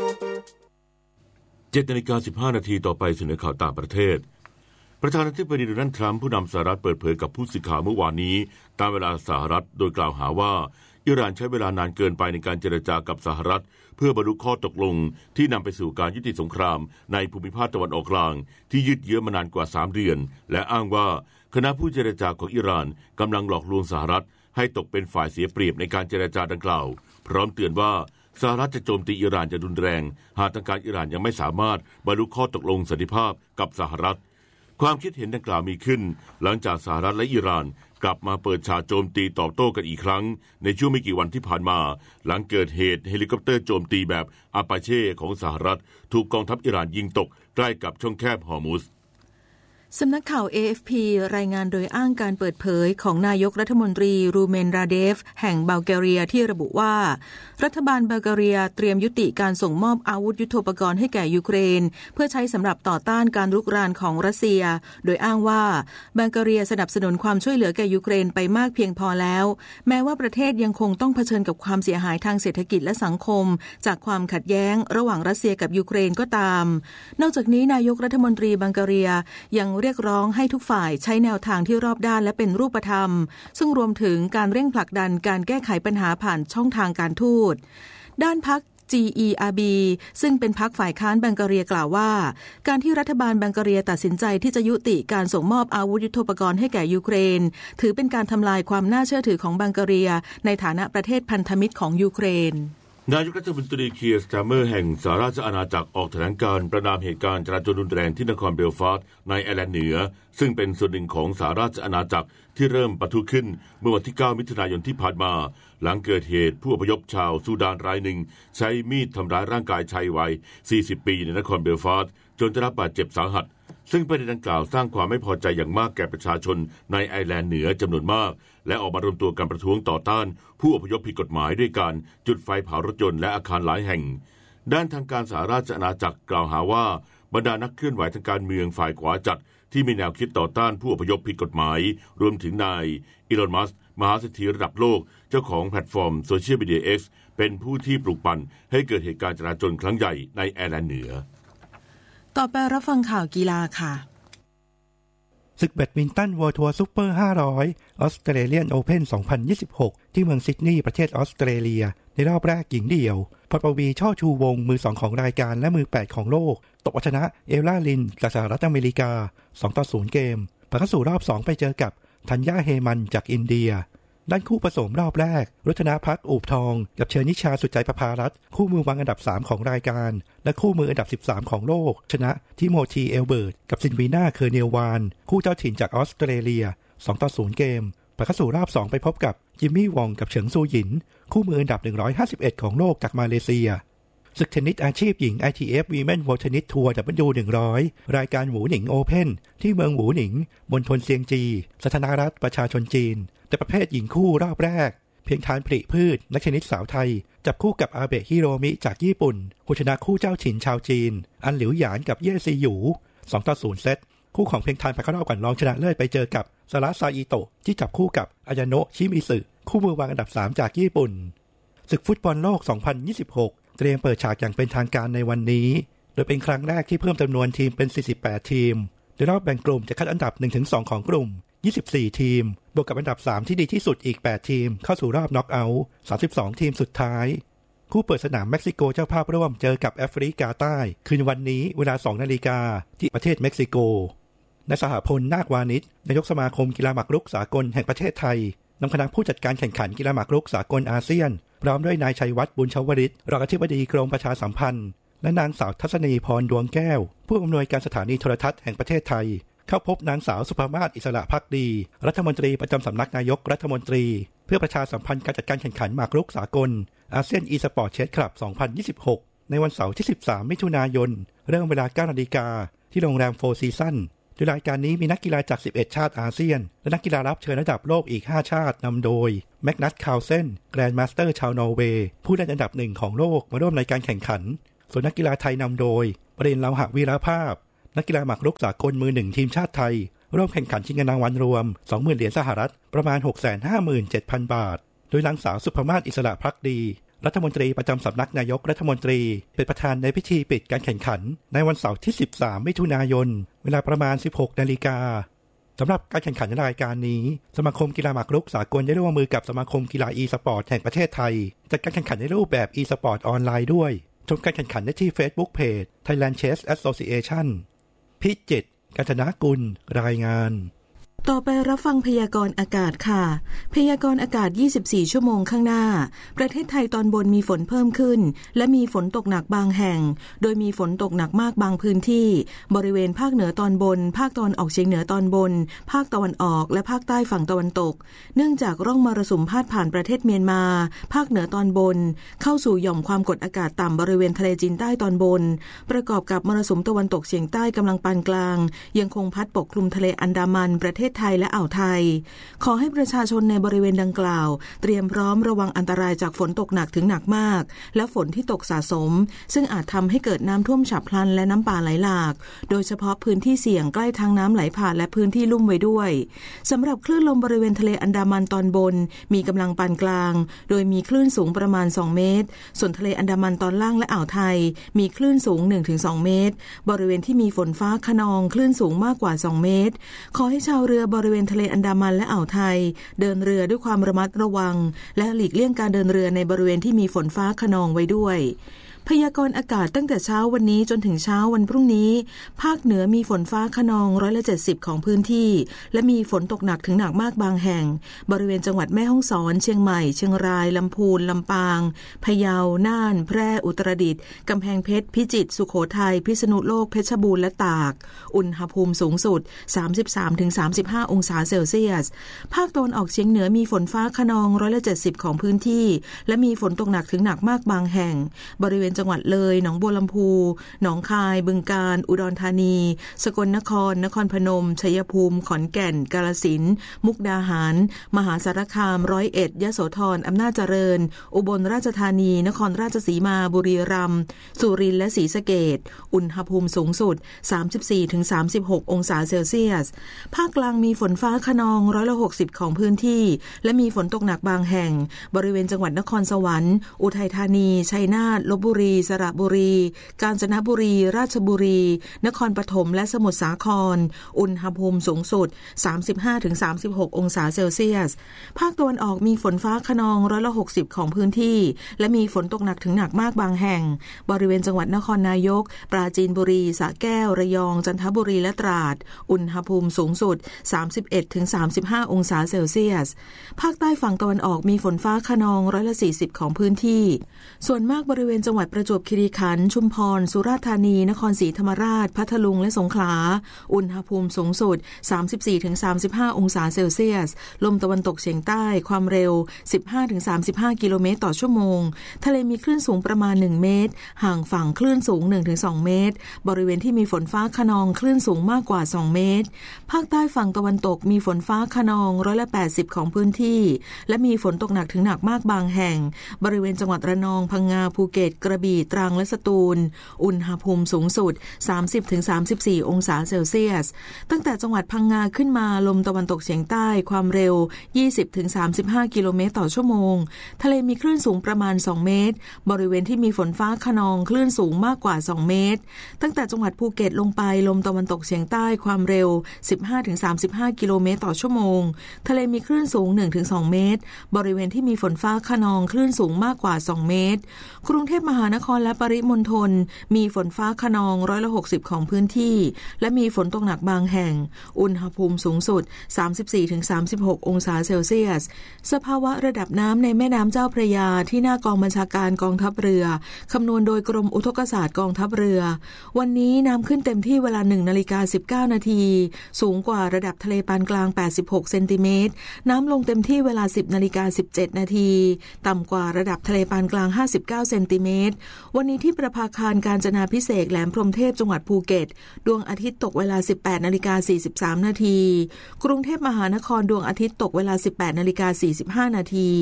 7:15 นาทีต่อไปเสนอข่าวต่างประเทศประธานาธิบดีโดนัลด์ทรัมป์ผู้นำสหรัฐเปิดเผยกับผู้สื่อข่าวเมื่อวานนี้ตามเวลาสหรัฐโดยกล่าวหาว่าอิหร่านใช้เวลานานเกินไปในการเจรจากับสหรัฐเพื่อบรรลุข้อตกลงที่นำไปสู่การยุติสงครามในภูมิภาคตะวันออกกลางที่ยืดเยื้อมานานกว่า3 เดือนและอ้างว่าคณะผู้เจรจาของอิหร่านกำลังหลอกลวงสหรัฐให้ตกเป็นฝ่ายเสียเปรียบในการเจรจาดังกล่าวพร้อมเตือนว่าสหรัฐจะโจมตีอิหร่านจะรุนแรงหากทางการอิหร่านยังไม่สามารถบรรลุข้อตกลงสันติภาพกับสหรัฐความคิดเห็นดังกล่าวมีขึ้นหลังจากสหรัฐและอิหร่านกลับมาเปิดฉากโจมตีตอบโต้กันอีกครั้งในช่วงไม่กี่วันที่ผ่านมาหลังเกิดเหตุเฮลิคอปเตอร์โจมตีแบบอาปาเช่ของสหรัฐถูกกองทัพอิหร่านยิงตกใกล้กับช่องแคบฮอร์มุซสำนักข่าว AFP รายงานโดยอ้างการเปิดเผยของนายกรัฐมนตรีรูเมนราเดฟแห่งบัลแกเรียที่ระบุว่ารัฐบาลบัลแกเรียเตรียมยุติการส่งมอบอาวุธยุทโธปกรณ์ให้แก่ยูเครนเพื่อใช้สำหรับต่อต้านการรุกรานของรัสเซียโดยอ้างว่าบัลแกเรียสนับสนุนความช่วยเหลือแก่ยูเครนไปมากเพียงพอแล้วแม้ว่าประเทศยังคงต้องเผชิญกับความเสียหายทางเศรษฐกิจและสังคมจากความขัดแย้งระหว่างรัสเซียกับยูเครนก็ตามนอกจากนี้นายกรัฐมนตรีบัลแกเรียยังเรียกร้องให้ทุกฝ่ายใช้แนวทางที่รอบด้านและเป็นรูปธรรมซึ่งรวมถึงการเร่งผลักดันการแก้ไขปัญหาผ่านช่องทางการทูตด้านพรรค GERB ซึ่งเป็นพรรคฝ่ายค้านบัลแกเรียกล่าวว่าการที่รัฐบาลบัลแกเรียตัดสินใจที่จะยุติการส่งมอบอาวุธยุทโธปกรณ์ให้แก่ยูเครนถือเป็นการทำลายความน่าเชื่อถือของบัลแกเรียในฐานะประเทศพันธมิตรของยูเครนนายกรัฐมนตรีเคียร์สตาร์เมอร์แห่งสหราชอาณาจักรออกแถลงการประณามเหตุการณ์จลาจลรุนแรงที่นครเบลฟาสต์ในไอร์แลนด์เหนือซึ่งเป็นส่วนหนึ่งของสหราชอาณาจักรที่เริ่มปะทุขึ้นเมื่อวันที่ 9 มิถุนายนที่ผ่านมาหลังเกิดเหตุผู้อพยพชาวซูดานรายหนึ่งใช้มีดทำร้ายร่างกายชายวัย 40 ปีในนครเบลฟาสต์จนได้รับบาดเจ็บสาหัสซึ่งประเด็นดังกล่าวสร้างความไม่พอใจอย่างมากแก่ประชาชนในไอร์แลนด์เหนือจำนวนมากและออกมารวมตัวกันประท้วงต่อต้านผู้อพยพผิดกฎหมายด้วยการจุดไฟเผารถยนต์และอาคารหลายแห่งด้านทางการสหราชอาณาจักรกล่าวหาว่าบรรดานักเคลื่อนไหวทางการเมืองฝ่ายขวาจัดที่มีแนวคิดต่อต้านผู้อพยพผิดกฎหมายรวมถึงนายอีลอนมัสก์มหาเศรษฐีระดับโลกเจ้าของแพลตฟอร์มโซเชียลมีเดีย X เป็นผู้ที่ปลุกปั่นให้เกิดเหตุการณ์จลาจลครั้งใหญ่ในไอร์แลนด์เหนือต่อไปรับฟังข่าวกีฬาค่ะศึกแบดมินตันเวิลด์ทัวร์ซุปเปอร์500ออสเตรเลียนโอเพ่น2026ที่เมืองซิดนีย์ประเทศออสเตรเลียในรอบแรกหญิงเดี่ยวพรปวีช่อชูวงมือ2ของรายการและมือ8ของโลกตกเอาชนะเอลล่าลินจากสหรัฐอเมริกา 2-0 เกมผ่านเข้าสู่รอบ2ไปเจอกับธัญญาเฮมันจากอินเดียด้านคู่ผสมรอบแรกรัตนภักดิ์อูบทองกับเชอนิชาสุดใจประภารัตน์คู่มือวางอันดับ3ของรายการและคู่มืออันดับ13ของโลกชนะทิโมธีเอลเบิร์ตกับซินวีนาเคอร์เนลวานคู่เจ้าถิ่นจากออสเตรเลีย 2-0 เกมผ่านเข้าสู่รอบ2ไปพบกับจิมมี่วองกับเฉิงซูหยินคู่มืออันดับ151ของโลกจากมาเลเซียศึกเทนนิสอาชีพหญิง ITF Women World Tennis Tour W100 รายการหวูหนิงโอเพ่นที่เมืองหวูหนิงมณฑลเซียงจีสาธารณรัฐประชาชนจีนแต่ประเภทหญิงคู่รอบแรกเพียงทานผลิพืชนักเทนนิสสาวไทยจับคู่กับอาเบะฮิโรมิจากญี่ปุ่นผู้ชนะคู่เจ้าถิ่นชาวจีนอันหลิวหยานกับเย่ซีหยู 2-0 เซตคู่ของเพียงทานผ่านเข้ารอบก่อนรองชนะเลิศไปเจอกับซาระซาอิโตะที่จับคู่กับอายาโนะชิมิสึคู่มือวางอันดับ3จากญี่ปุ่นศึกฟุตบอลโลก2026เตรียมเปิดฉากอย่างเป็นทางการในวันนี้โดยเป็นครั้งแรกที่เพิ่มจำนวนทีมเป็น48ทีมโดยรอบแบ่งกลุ่มจะคัดอันดับ 1-2 ของกลุ่ม24ทีมบวกกับอันดับ3ที่ดีที่สุดอีก8ทีมเข้าสู่รอบน็อกเอาท์32ทีมสุดท้ายคู่เปิดสนามเม็กซิโกเจ้าภาพร่วมเจอกับแอฟริกาใต้คืนวันนี้เวลา 2 นาฬิกาที่ประเทศเม็กซิโกนายสหพลนาควานิชนายกสมาคมกีฬาหมากรุกสากลแห่งประเทศไทยนำคณะผู้จัดการแข่งขันกีฬาหมากรุกสากลอาเซียนพร้อมด้วยนายชัยวัฒน์บุญชวริตรองอธิบดีกรมประชาสัมพันธ์และนางสาวทัศนีพรดวงแก้วผู้อำนวยการสถานีโทรทัศน์แห่งประเทศไทยเข้าพบนางสาวสุภามาศอิสระภักดีรัฐมนตรีประจำสำนักนายกรัฐมนตรีเพื่อประชาสัมพันธ์การจัดการแข่งขันหมากรุกสากลอาเซียนอีสปอร์ตเชสคลับ 2026 ในวันเสาร์ที่ 13 มิถุนายนเริ่มเวลา 9 นาฬิกาที่โรงแรมโฟร์ซีซั่นโดยรายการนี้มีนักกีฬาจาก 11 ชาติอาเซียนและนักกีฬารับเชิญระดับโลกอีก 5 ชาตินำโดยแมกนัส คาร์ลเซนแกรนด์มาสเตอร์ชาวนอร์เวย์ผู้ได้อันดับ1ของโลกมาร่วมในการแข่งขันส่วนนักกีฬาไทยนำโดยปริญเลาหะวีรภาพนักกีฬาหมากรุกสากลมือ1ทีมชาติไทยร่วมแข่งขันชิงเงินรางวัลรวม 20,000 เหรียญสหรัฐประมาณ 657,000 บาทโดยนางสาวสุภามาศอิสระภักดีรัฐมนตรีประจำสำนักนายกรัฐมนตรีเป็นประธานในพิธีปิดการแข่งขันในวันเสาร์ที่ 13 มิถุนายนเวลาประมาณ 16 นาฬิกาสำหรับการแข่งขันในรายการนี้สมาคมกีฬาหมากรุกสากลได้ร่วมมือกับสมาคมกีฬาอีสปอร์ตแห่งประเทศไทยจัดการแข่งขันในรูปแบบอีสปอร์ตออนไลน์ด้วยชมการแข่งขันได้ที่ Facebook Page Thailand Chess Association พิจิตร กัญจนากุลรายงานต่อไปรับฟังพยากรณ์อากาศค่ะพยากรณ์อากาศ24ชั่วโมงข้างหน้าประเทศไทยตอนบนมีฝนเพิ่มขึ้นและมีฝนตกหนักบางแห่งโดยมีฝนตกหนักมากบางพื้นที่บริเวณภาคเหนือตอนบนภาคตะวันออกเฉียงเหนือตอนบนภาคตะวันออกและภาคใต้ฝั่งตะวันตกเนื่องจากร่องมรสุมพาดผ่านประเทศเมียนมาภาคเหนือตอนบนเข้าสู่หย่อมความกดอากาศต่ำบริเวณทะเลจีนใต้ตอนบนประกอบกับมรสุมตะวันตกเฉียงใต้กำลังปานกลางยังคงพัดปกคลุมทะเลอันดามันประเทศไทยและอ่าวไทยขอให้ประชาชนในบริเวณดังกล่าวเตรียมพร้อมระวังอันตรายจากฝนตกหนักถึงหนักมากและฝนที่ตกสะสมซึ่งอาจทำให้เกิดน้ำท่วมฉับพลันและน้ำป่าไหลหลากโดยเฉพาะพื้นที่เสี่ยงใกล้ทางน้ำไหลผ่านและพื้นที่ลุ่มไว้ด้วยสำหรับคลื่นลมบริเวณทะเลอันดามันตอนบนมีกำลังปานกลางโดยมีคลื่นสูงประมาณ2เมตรส่วนทะเลอันดามันตอนล่างและอ่าวไทยมีคลื่นสูง 1-2 เมตรบริเวณที่มีฝนฟ้าคะนองคลื่นสูงมากกว่า2เมตรขอให้ชาวเรือบริเวณทะเลอันดามันและอ่าวไทยเดินเรือด้วยความระมัดระวังและหลีกเลี่ยงการเดินเรือในบริเวณที่มีฝนฟ้าคะนองไว้ด้วยพยากรณ์อากาศตั้งแต่เช้าวันนี้จนถึงเช้าวันพรุ่งนี้ภาคเหนือมีฝนฟ้าคะนอง70%ของพื้นที่และมีฝนตกหนักถึงหนักมากบางแห่งบริเวณจังหวัดแม่ฮ่องสอนเชียงใหม่เชียงรายลำพูนลำปางพะเยาน่านแพร่อุตรดิตถ์กำแพงเพชรพิจิตรสุโขทัยพิษณุโลกเพชรบูรณ์และตากอุณหภูมิสูงสุด 33-35 องศาเซลเซียสภาคตะวันออกเฉียงเหนือมีฝนฟ้าคะนอง70%ของพื้นที่และมีฝนตกหนักถึงหนักมากบางแห่งบริเวณจังหวัดเลยหนองบัวลำพูหนองคายบึงกาฬอุดรธานีสกลนครนครพนมชัยภูมิขอนแก่นกาฬสินธุ์มุกดาหารมหาสารคาม101ยโสธรอำนาจเจริญอุบลราชธานีนครราชสีมาบุรีรัมย์สุรินทร์และศรีสะเกษอุณหภูมิสูงสุด 34-36 องศาเซลเซียสภาคกลางมีฝนฟ้าคะนอง60%ของพื้นที่และมีฝนตกหนักบางแห่งบริเวณจังหวัดนครสวรรค์อุทัยธานีชัยนาทลพบุรีสระบุรีกาญจนบุรีราชบุรีนครปฐมและสมุทรสาครอุณหภูมิสูงสุด 35-36 องศาเซลเซียสภาคตะวันออกมีฝนฟ้าคะนอง60%ของพื้นที่และมีฝนตกหนักถึงหนักมากบางแห่งบริเวณจังหวัดนครนายกปราจีนบุรีสระแก้วระยองจันทบุรีและตราดอุณหภูมิสูงสุด 31-35 องศาเซลเซียสภาคใต้ฝั่งตะวันออกมีฝนฟ้าคะนอง40%ของพื้นที่ส่วนมากบริเวณจังหวัดประจวบคีรีขันธ์ชุมพรสุราษฎร์ธานีนครศรีธรรมราชพัทลุงและสงขลาอุณหภูมิสูงสุด 34-35 องศาเซลเซียสลมตะวันตกเฉียงใต้ความเร็ว 15-35 กิโลเมตรต่อชั่วโมงทะเลมีคลื่นสูงประมาณ1เมตรห่างฝั่งคลื่นสูง 1-2 เมตรบริเวณที่มีฝนฟ้าคะนองคลื่นสูงมากกว่า2เมตรภาคใต้ฝั่งตะวันตกมีฝนฟ้าคะนอง80%ของพื้นที่และมีฝนตกหนักถึงหนักมากบางแห่งบริเวณจังหวัดระนองพังงาภูเก็ตกระบี่ตรังและสตูลอุณหภูมิสูงสุด 30-34 องศาเซลเซียสตั้งแต่จังหวัดพังงาขึ้นมาลมตะวันตกเฉียงใต้ความเร็ว 20-35 กิโลเมตรต่อชั่วโมงทะเลมีคลื่นสูงประมาณ2เมตรบริเวณที่มีฝนฟ้าคะนองคลื่นสูงมากกว่า2เมตรตั้งแต่จังหวัดภูเก็ตลงไปลมตะวันตกเฉียงใต้ความเร็ว 15-35 กิโลเมตรต่อชั่วโมงทะเลมีคลื่นสูง 1-2 เมตรบริเวณที่มีฝนฟ้าคะนองคลื่นสูงมากกว่า2เมตรกรุงเทพมหานานครและปริมณฑลมีฝนฟ้าคะนอง160ของพื้นที่และมีฝนตกหนักบางแห่งอุณหภูมิสูงสุด 34-36 องศาเซลเซียสสภาวะระดับน้ำในแม่น้ำเจ้าพระยาที่หน้ากองบัญชาการกองทัพเรือคำนวณโดยกรมอุทกศาสตร์กองทัพเรือวันนี้น้ำขึ้นเต็มที่เวลา 1:19 นาทีสูงกว่าระดับทะเลปานกลาง86เซนติเมตรน้ำลงเต็มที่เวลา 10:17 นาทีต่ำกว่าระดับทะเลปานกลาง59เซนติเมตรวันนี้ที่ประภาคารกาญจนาภิเษกแหลมพรหมเทพจังหวัดภูเก็ตดวงอาทิตย์ตกเวลา 18:43 นาทีกรุงเทพมหานครดวงอาทิตย์ตกเวลา 18:45 นาที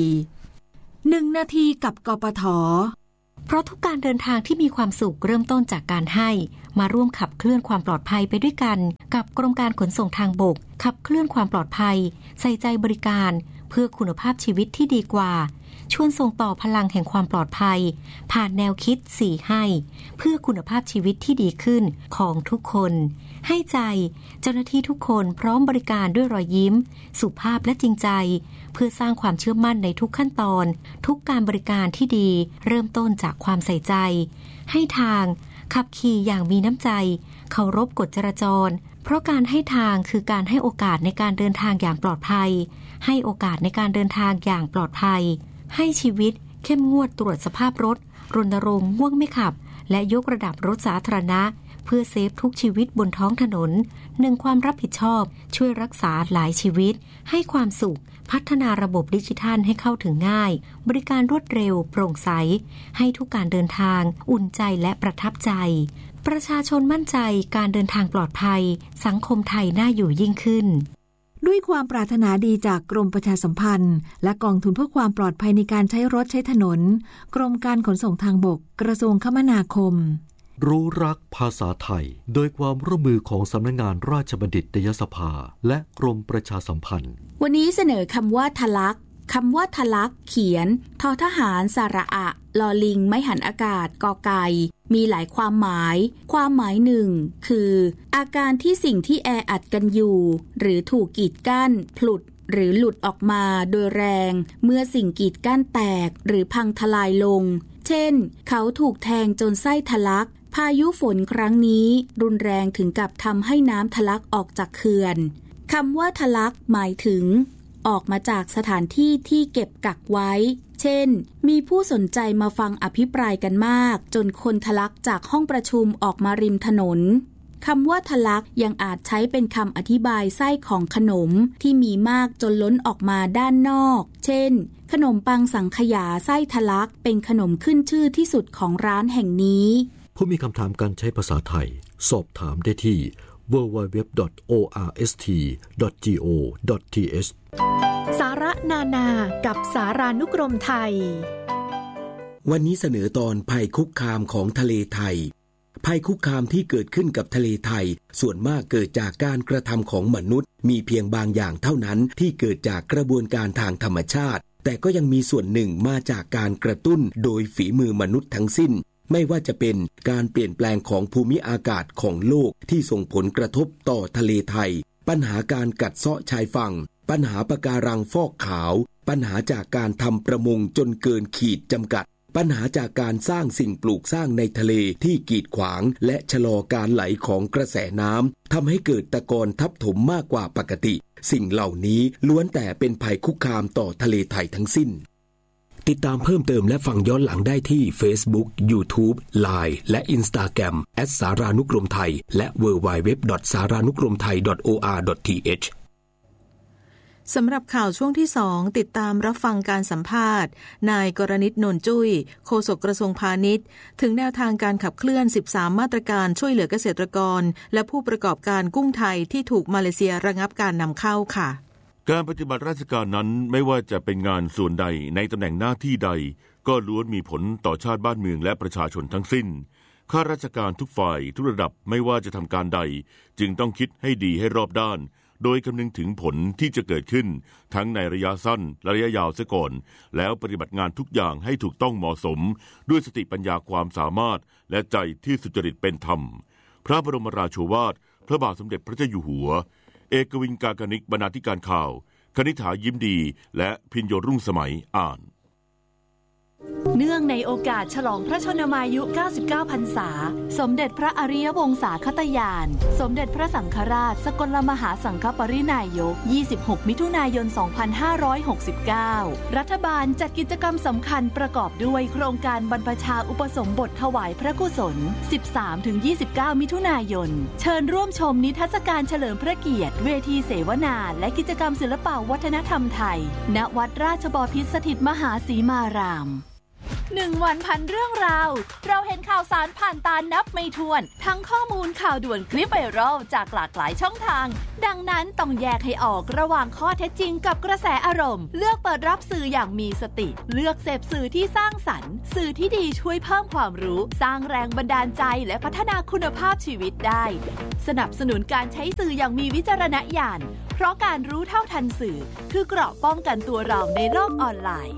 1 นาทีกับกปท.เพราะทุกการเดินทางที่มีความสุขเริ่มต้นจากการให้มาร่วมขับเคลื่อนความปลอดภัยไปด้วยกันกับกรมการขนส่งทางบกขับเคลื่อนความปลอดภัยใส่ใจบริการเพื่อคุณภาพชีวิตที่ดีกว่าชวนส่งต่อพลังแห่งความปลอดภัยผ่านแนวคิด4ให้เพื่อคุณภาพชีวิตที่ดีขึ้นของทุกคนให้ใจเจ้าหน้าที่ทุกคนพร้อมบริการด้วยรอยยิ้มสุภาพและจริงใจเพื่อสร้างความเชื่อมั่นในทุกขั้นตอนทุกการบริการที่ดีเริ่มต้นจากความใส่ใจให้ทางขับขี่อย่างมีน้ำใจเคารพกฎจราจรเพราะการให้ทางคือการให้โอกาสในการเดินทางอย่างปลอดภัยให้โอกาสในการเดินทางอย่างปลอดภัยให้ชีวิตเข้มงวดตรวจสภาพรถรณรงค์ง่วงไม่ขับและยกระดับรถสาธารณะเพื่อเซฟทุกชีวิตบนท้องถนน1ความรับผิดชอบช่วยรักษาหลายชีวิตให้ความสุขพัฒนาระบบดิจิทัลให้เข้าถึงง่ายบริการรวดเร็วโปร่งใสให้ทุกการเดินทางอุ่นใจและประทับใจประชาชนมั่นใจการเดินทางปลอดภัยสังคมไทยน่าอยู่ยิ่งขึ้นด้วยความปรารถนาดีจากกรมประชาสัมพันธ์และกองทุนเพื่อความปลอดภัยในการใช้รถใช้ถนนกรมการขนส่งทางบกกระทรวงคมนาคมรู้รักภาษาไทยโดยความร่วมมือของสำนักงานราชบัณฑิตยสภาและกรมประชาสัมพันธ์วันนี้เสนอคำว่าทะลักคำว่าทะลักเขียนททหารสระอะลอลิงไม้หันอากาศกอไก่มีหลายความหมายความหมายหนึ่งคืออาการที่สิ่งที่แออัดกันอยู่หรือถูกกีดกั้นผลุดหรือหลุดออกมาโดยแรงเมื่อสิ่งกีดกั้นแตกหรือพังทลายลงเช่นเขาถูกแทงจนไส้ทะลักพายุฝนครั้งนี้รุนแรงถึงกับทำให้น้ำทะลักออกจากเขื่อนคำว่าทะลักหมายถึงออกมาจากสถานที่ที่เก็บกักไว้เช่นมีผู้สนใจมาฟังอภิปรายกันมากจนคนทะลักจากห้องประชุมออกมาริมถนนคำว่าทะลักยังอาจใช้เป็นคำอธิบายไส้ของขนมที่มีมากจนล้นออกมาด้านนอกเช่นขนมปังสังขยาไส้ทะลักเป็นขนมขึ้นชื่อที่สุดของร้านแห่งนี้ผู้มีคำถามการใช้ภาษาไทยสอบถามได้ที่ www.orst.go.th สาระนานากับสารานุกรมไทยวันนี้เสนอตอนภัยคุกคามของทะเลไทยภัยคุกคามที่เกิดขึ้นกับทะเลไทยส่วนมากเกิดจากการกระทำของมนุษย์มีเพียงบางอย่างเท่านั้นที่เกิดจากกระบวนการทางธรรมชาติแต่ก็ยังมีส่วนหนึ่งมาจากการกระตุ้นโดยฝีมือมนุษย์ทั้งสิ้นไม่ว่าจะเป็นการเปลี่ยนแปลงของภูมิอากาศของโลกที่ส่งผลกระทบต่อทะเลไทยปัญหาการกัดเซาะชายฝั่งปัญหาปะการังฟอกขาวปัญหาจากการทำประมงจนเกินขีดจำกัดปัญหาจากการสร้างสิ่งปลูกสร้างในทะเลที่กีดขวางและชะลอการไหลของกระแสน้ำทำให้เกิดตะกอนทับถมมากกว่าปกติสิ่งเหล่านี้ล้วนแต่เป็นภัยคุกคามต่อทะเลไทยทั้งสิ้นติดตามเพิ่มเติมและฟังย้อนหลังได้ที่ Facebook, YouTube, Line และ Instagram @ สารานุกรมไทยและ www.saranukromthai.or.th สำหรับข่าวช่วงที่ 2ติดตามรับฟังการสัมภาษณ์นายกรณิต นนจุ้ยโฆษกกระทรวงพาณิชย์ถึงแนวทางการขับเคลื่อน13มาตรการช่วยเหลือเกษตรกรและผู้ประกอบการกุ้งไทยที่ถูกมาเลเซียระงับการนำเข้าค่ะการปฏิบัติราชการนั้นไม่ว่าจะเป็นงานส่วนใดในตำแหน่งหน้าที่ใดก็ล้วนมีผลต่อชาติบ้านเมืองและประชาชนทั้งสิ้นข้าราชการทุกฝ่ายทุกระดับไม่ว่าจะทำการใดจึงต้องคิดให้ดีให้รอบด้านโดยคำนึงถึงผลที่จะเกิดขึ้นทั้งในระยะสั้นและระยะยาวเสียก่อนแล้วปฏิบัติงานทุกอย่างให้ถูกต้องเหมาะสมด้วยสติปัญญาความสามารถและใจที่สุจริตเป็นธรรมพระบรมราโชวาทพระบาทสมเด็จพระเจ้าอยู่หัวเอกวินกากนิกบรรณาธิการข่าวคณิษฐายิ้มดีและพิญโยรุ่งสมัยอ่านเนื่องในโอกาสฉลองพระชนมายุ 99 พรรษาสมเด็จพระอริยวงศาคตยาน สมเด็จพระสังฆราชสกลมหาสังฆปรินายก 26 มิถุนายน 2569 รัฐบาลจัดกิจกรรมสำคัญประกอบด้วยโครงการบรรพชาอุปสมบทถวายพระกุศล 13-29 มิถุนายน เชิญร่วมชมนิทรรศการเฉลิมพระเกียรติเวทีเสวนาและกิจกรรมศิลปวัฒนธรรมไทยณวัดราชบพิตรสถิตมหาสีมาราม1 วันพันเรื่องราวเราเห็นข่าวสารผ่านตานับไม่ถ้วนทั้งข้อมูลข่าวด่วนคลิปไวรัลจากหลากหลายช่องทางดังนั้นต้องแยกให้ออกระหว่างข้อเท็จจริงกับกระแสอารมณ์เลือกเปิดรับสื่ออย่างมีสติเลือกเสพสื่อที่สร้างสรรค์สื่อที่ดีช่วยเพิ่มความรู้สร้างแรงบันดาลใจและพัฒนาคุณภาพชีวิตได้สนับสนุนการใช้สื่ออย่างมีวิจารณญาณเพราะการรู้เท่าทันสื่อคือเกราะป้องกันตัวเราในโลกออนไลน์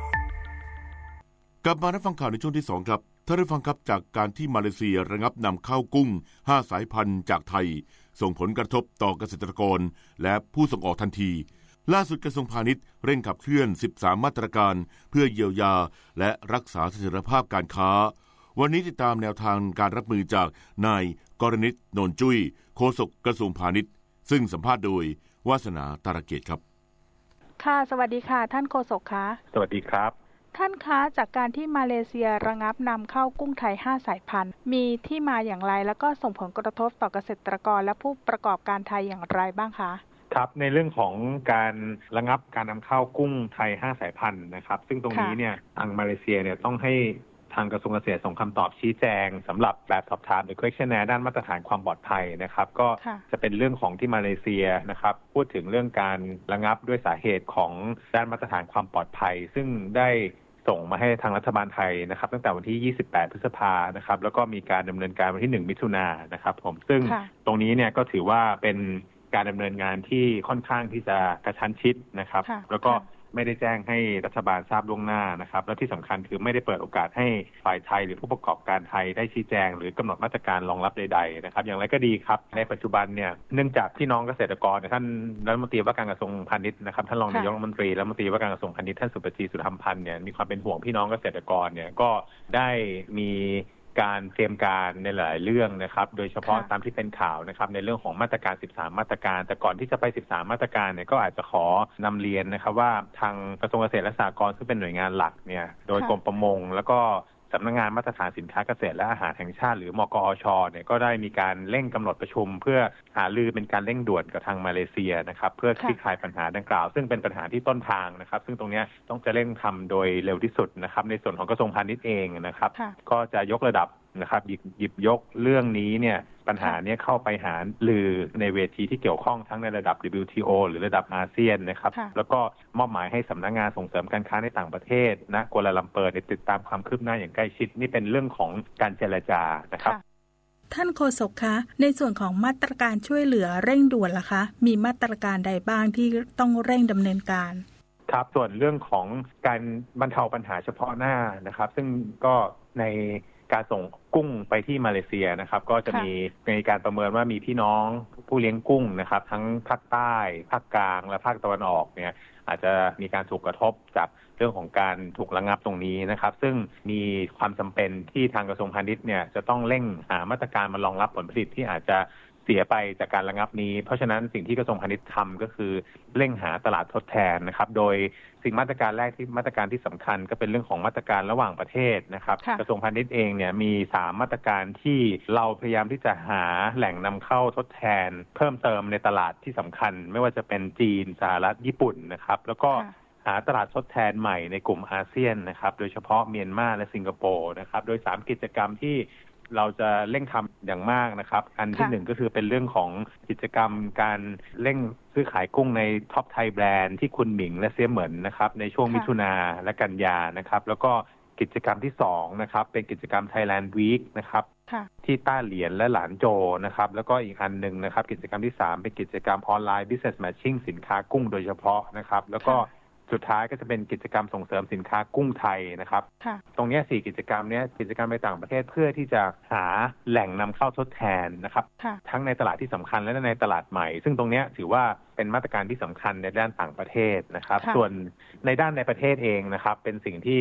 กลับมารับฟังข่าวในช่วงที่2ครับท่านผู้ฟังครับจากการที่มาเลเซียระงับนำเข้ากุ้ง5สายพันธุ์จากไทยส่งผลกระทบต่อเกษตรกรและผู้ส่งออกทันทีล่าสุดกระทรวงพาณิชย์เร่งขับเคลื่อน13มาตรการเพื่อเยียวยาและรักษาเสถียรภาพการค้าวันนี้ติดตามแนวทางการรับมือจากนายกรณิต โนนจุ้ยโฆษกกระทรวงพาณิชย์ซึ่งสัมภาษณ์โดยวาสนาตาระเกตครับค่ะสวัสดีค่ะท่านโฆษกคะสวัสดีครับท่านคะจากการที่มาเลเซียระงับนำเข้ากุ้งไทย5สายพันธุ์มีที่มาอย่างไรแล้วก็ส่งผลกระทบต่อเกษตรกรและผู้ประกอบการไทยอย่างไรบ้างคะครับในเรื่องของการระงับการนำเข้ากุ้งไทย5สายพันธุ์นะครับซึ่งตรงนี้เนี่ยทางมาเลเซียเนี่ยต้องให้ทางกระทรวงเกษตรส่งคำตอบชี้แจงสำหรับแบบสอบถามหรือ questionnaire ด้านมาตรฐานความปลอดภัยนะครับก็จะเป็นเรื่องของที่มาเลเซียนะครับพูดถึงเรื่องการระงับด้วยสาเหตุของด้านมาตรฐานความปลอดภัยซึ่งได้ส่งมาให้ทางรัฐบาลไทยนะครับตั้งแต่วันที่28พฤษภานะครับแล้วก็มีการดำเนินการวันที่1มิถุนายนนะครับผมซึ่งตรงนี้เนี่ยก็ถือว่าเป็นการดำเนินงานที่ค่อนข้างที่จะกระชั้นชิดนะครับแล้วก็ไม่ได้แจ้งให้รัฐบาลทราบล่วงหน้านะครับและที่สำคัญคือไม่ได้เปิดโอกาสให้ฝ่ายไทยหรือผู้ประกอบการไทยได้ชี้แจงหรือกำหนดมาตรการรองรับใดๆนะครับอย่างไรก็ดีครับในปัจจุบันเนี่ยเนื่องจากพี่น้องเกษตรกรท่านรัฐมนตรีว่าการกระทรวงพาณิชย์นะครับท่านรองนายกรัฐมนตรีรัฐมนตรีว่าการกระทรวงพาณิชย์ท่านสุปจีสุธรรมพันธ์เนี่ยมีความเป็นห่วงพี่น้องเกษตรกรเนี่ยก็ได้มีการเตรียมการในหลายเรื่องนะครับโดยเฉพาะตามที่เป็นข่าวนะครับในเรื่องของมาตรการ13มาตรการแต่ก่อนที่จะไป13มาตรการเนี่ยก็อาจจะขอนำเรียนนะครับว่าทางกระทรวงเกษตรและสหกรณ์ซึ่งเป็นหน่วยงานหลักเนี่ยโดยกรมประมงแล้วก็สำนักงานมาตรฐานสินค้าเกษตรและอาหารแห่งชาติหรือมกอชเนี่ยก็ได้มีการเร่งกำหนดประชุมเพื่อหารือเป็นการเร่งด่วนกับทางมาเลเซียนะครับเพื่อคลี่คลายปัญหาดังกล่าวซึ่งเป็นปัญหาที่ต้นทางนะครับซึ่งตรงนี้ต้องจะเร่งทำโดยเร็วที่สุดนะครับในส่วนของกระทรวงพาณิชย์เองนะครับก็จะยกระดับนะครับหยิบยกเรื่องนี้เนี่ยปัญหานี้เข้าไปหารือในเวทีที่เกี่ยวข้องทั้งในระดับ WTO หรือระดับอาเซียนนะครับแล้วก็มอบหมายให้สำนักงานส่งเสริมการค้าในต่างประเทศนะกัวลาลัมเปอร์ติดตามความคืบหน้าอย่างใกล้ชิดนี่เป็นเรื่องของการเจรจานะครับท่านโฆษกคะในส่วนของมาตรการช่วยเหลือเร่งด่วนล่ะคะมีมาตรการใดบ้างที่ต้องเร่งดำเนินการครับส่วนเรื่องของการบรรเทาปัญหาเฉพาะหน้านะครับซึ่งก็ในการส่งกุ้งไปที่มาเลเซียนะครับก็จะมีการประเมินว่ามีพี่น้องผู้เลี้ยงกุ้งนะครับทั้งภาคใต้ภาคกลางและภาคตะวันออกเนี่ยอาจจะมีการถูกกระทบจากเรื่องของการถูกระงับตรงนี้นะครับซึ่งมีความจำเป็นที่ทางกระทรวงพาณิชย์เนี่ยจะต้องเร่งหามาตรการมารองรับผลผลิตที่อาจจะเสียไปจากการระงับนี้เพราะฉะนั้นสิ่งที่กระทรวงพาณิชย์ทำก็คือเร่งหาตลาดทดแทนนะครับโดยสิ่งมาตรการแรกที่มาตรการที่สำคัญก็เป็นเรื่องของมาตรการระหว่างประเทศนะครับกระทรวงพาณิชย์เองเนี่ยมี3มาตรการที่เราพยายามที่จะหาแหล่งนำเข้าทดแทนเพิ่มเติมในตลาดที่สำคัญไม่ว่าจะเป็นจีนสหรัฐญี่ปุ่นนะครับแล้วก็หาตลาดทดแทนใหม่ในกลุ่มอาเซียนนะครับโดยเฉพาะเมียนมาและสิงคโปร์นะครับโดย3กิจกรรมที่เราจะเร่งทำอย่างมากนะครับอันที่1ก็คือเป็นเรื่องของกิจกรรมการเร่งซื้อขายกุ้งในท็อปไทยแบรนด์ที่คุณหมิงและเซี่ยเหมินนะครับในช่วงมิถุนาและกันยานะครับแล้วก็กิจกรรมที่2นะครับเป็นกิจกรรม Thailand Week นะครับที่ต้าเหลียนและหลานโจนะครับแล้วก็อีกอันนึงนะครับกิจกรรมที่3เป็นกิจกรรมออนไลน์ Business Matching สินค้ากุ้งโดยเฉพาะนะครับแล้วก็สุดท้ายก็จะเป็นกิจกรรมส่งเสริมสินค้ากุ้งไทยนะครับตรงนี้4กิจกรรมนี้กิจกรรมไปต่างประเทศเพื่อที่จะหาแหล่งนำเข้าทดแทนนะครับทั้งในตลาดที่สำคัญและในตลาดใหม่ซึ่งตรงนี้ถือว่าเป็นมาตรการที่สำคัญในด้านต่างประเทศนะครับส่วนในด้านในประเทศเองนะครับเป็นสิ่งที่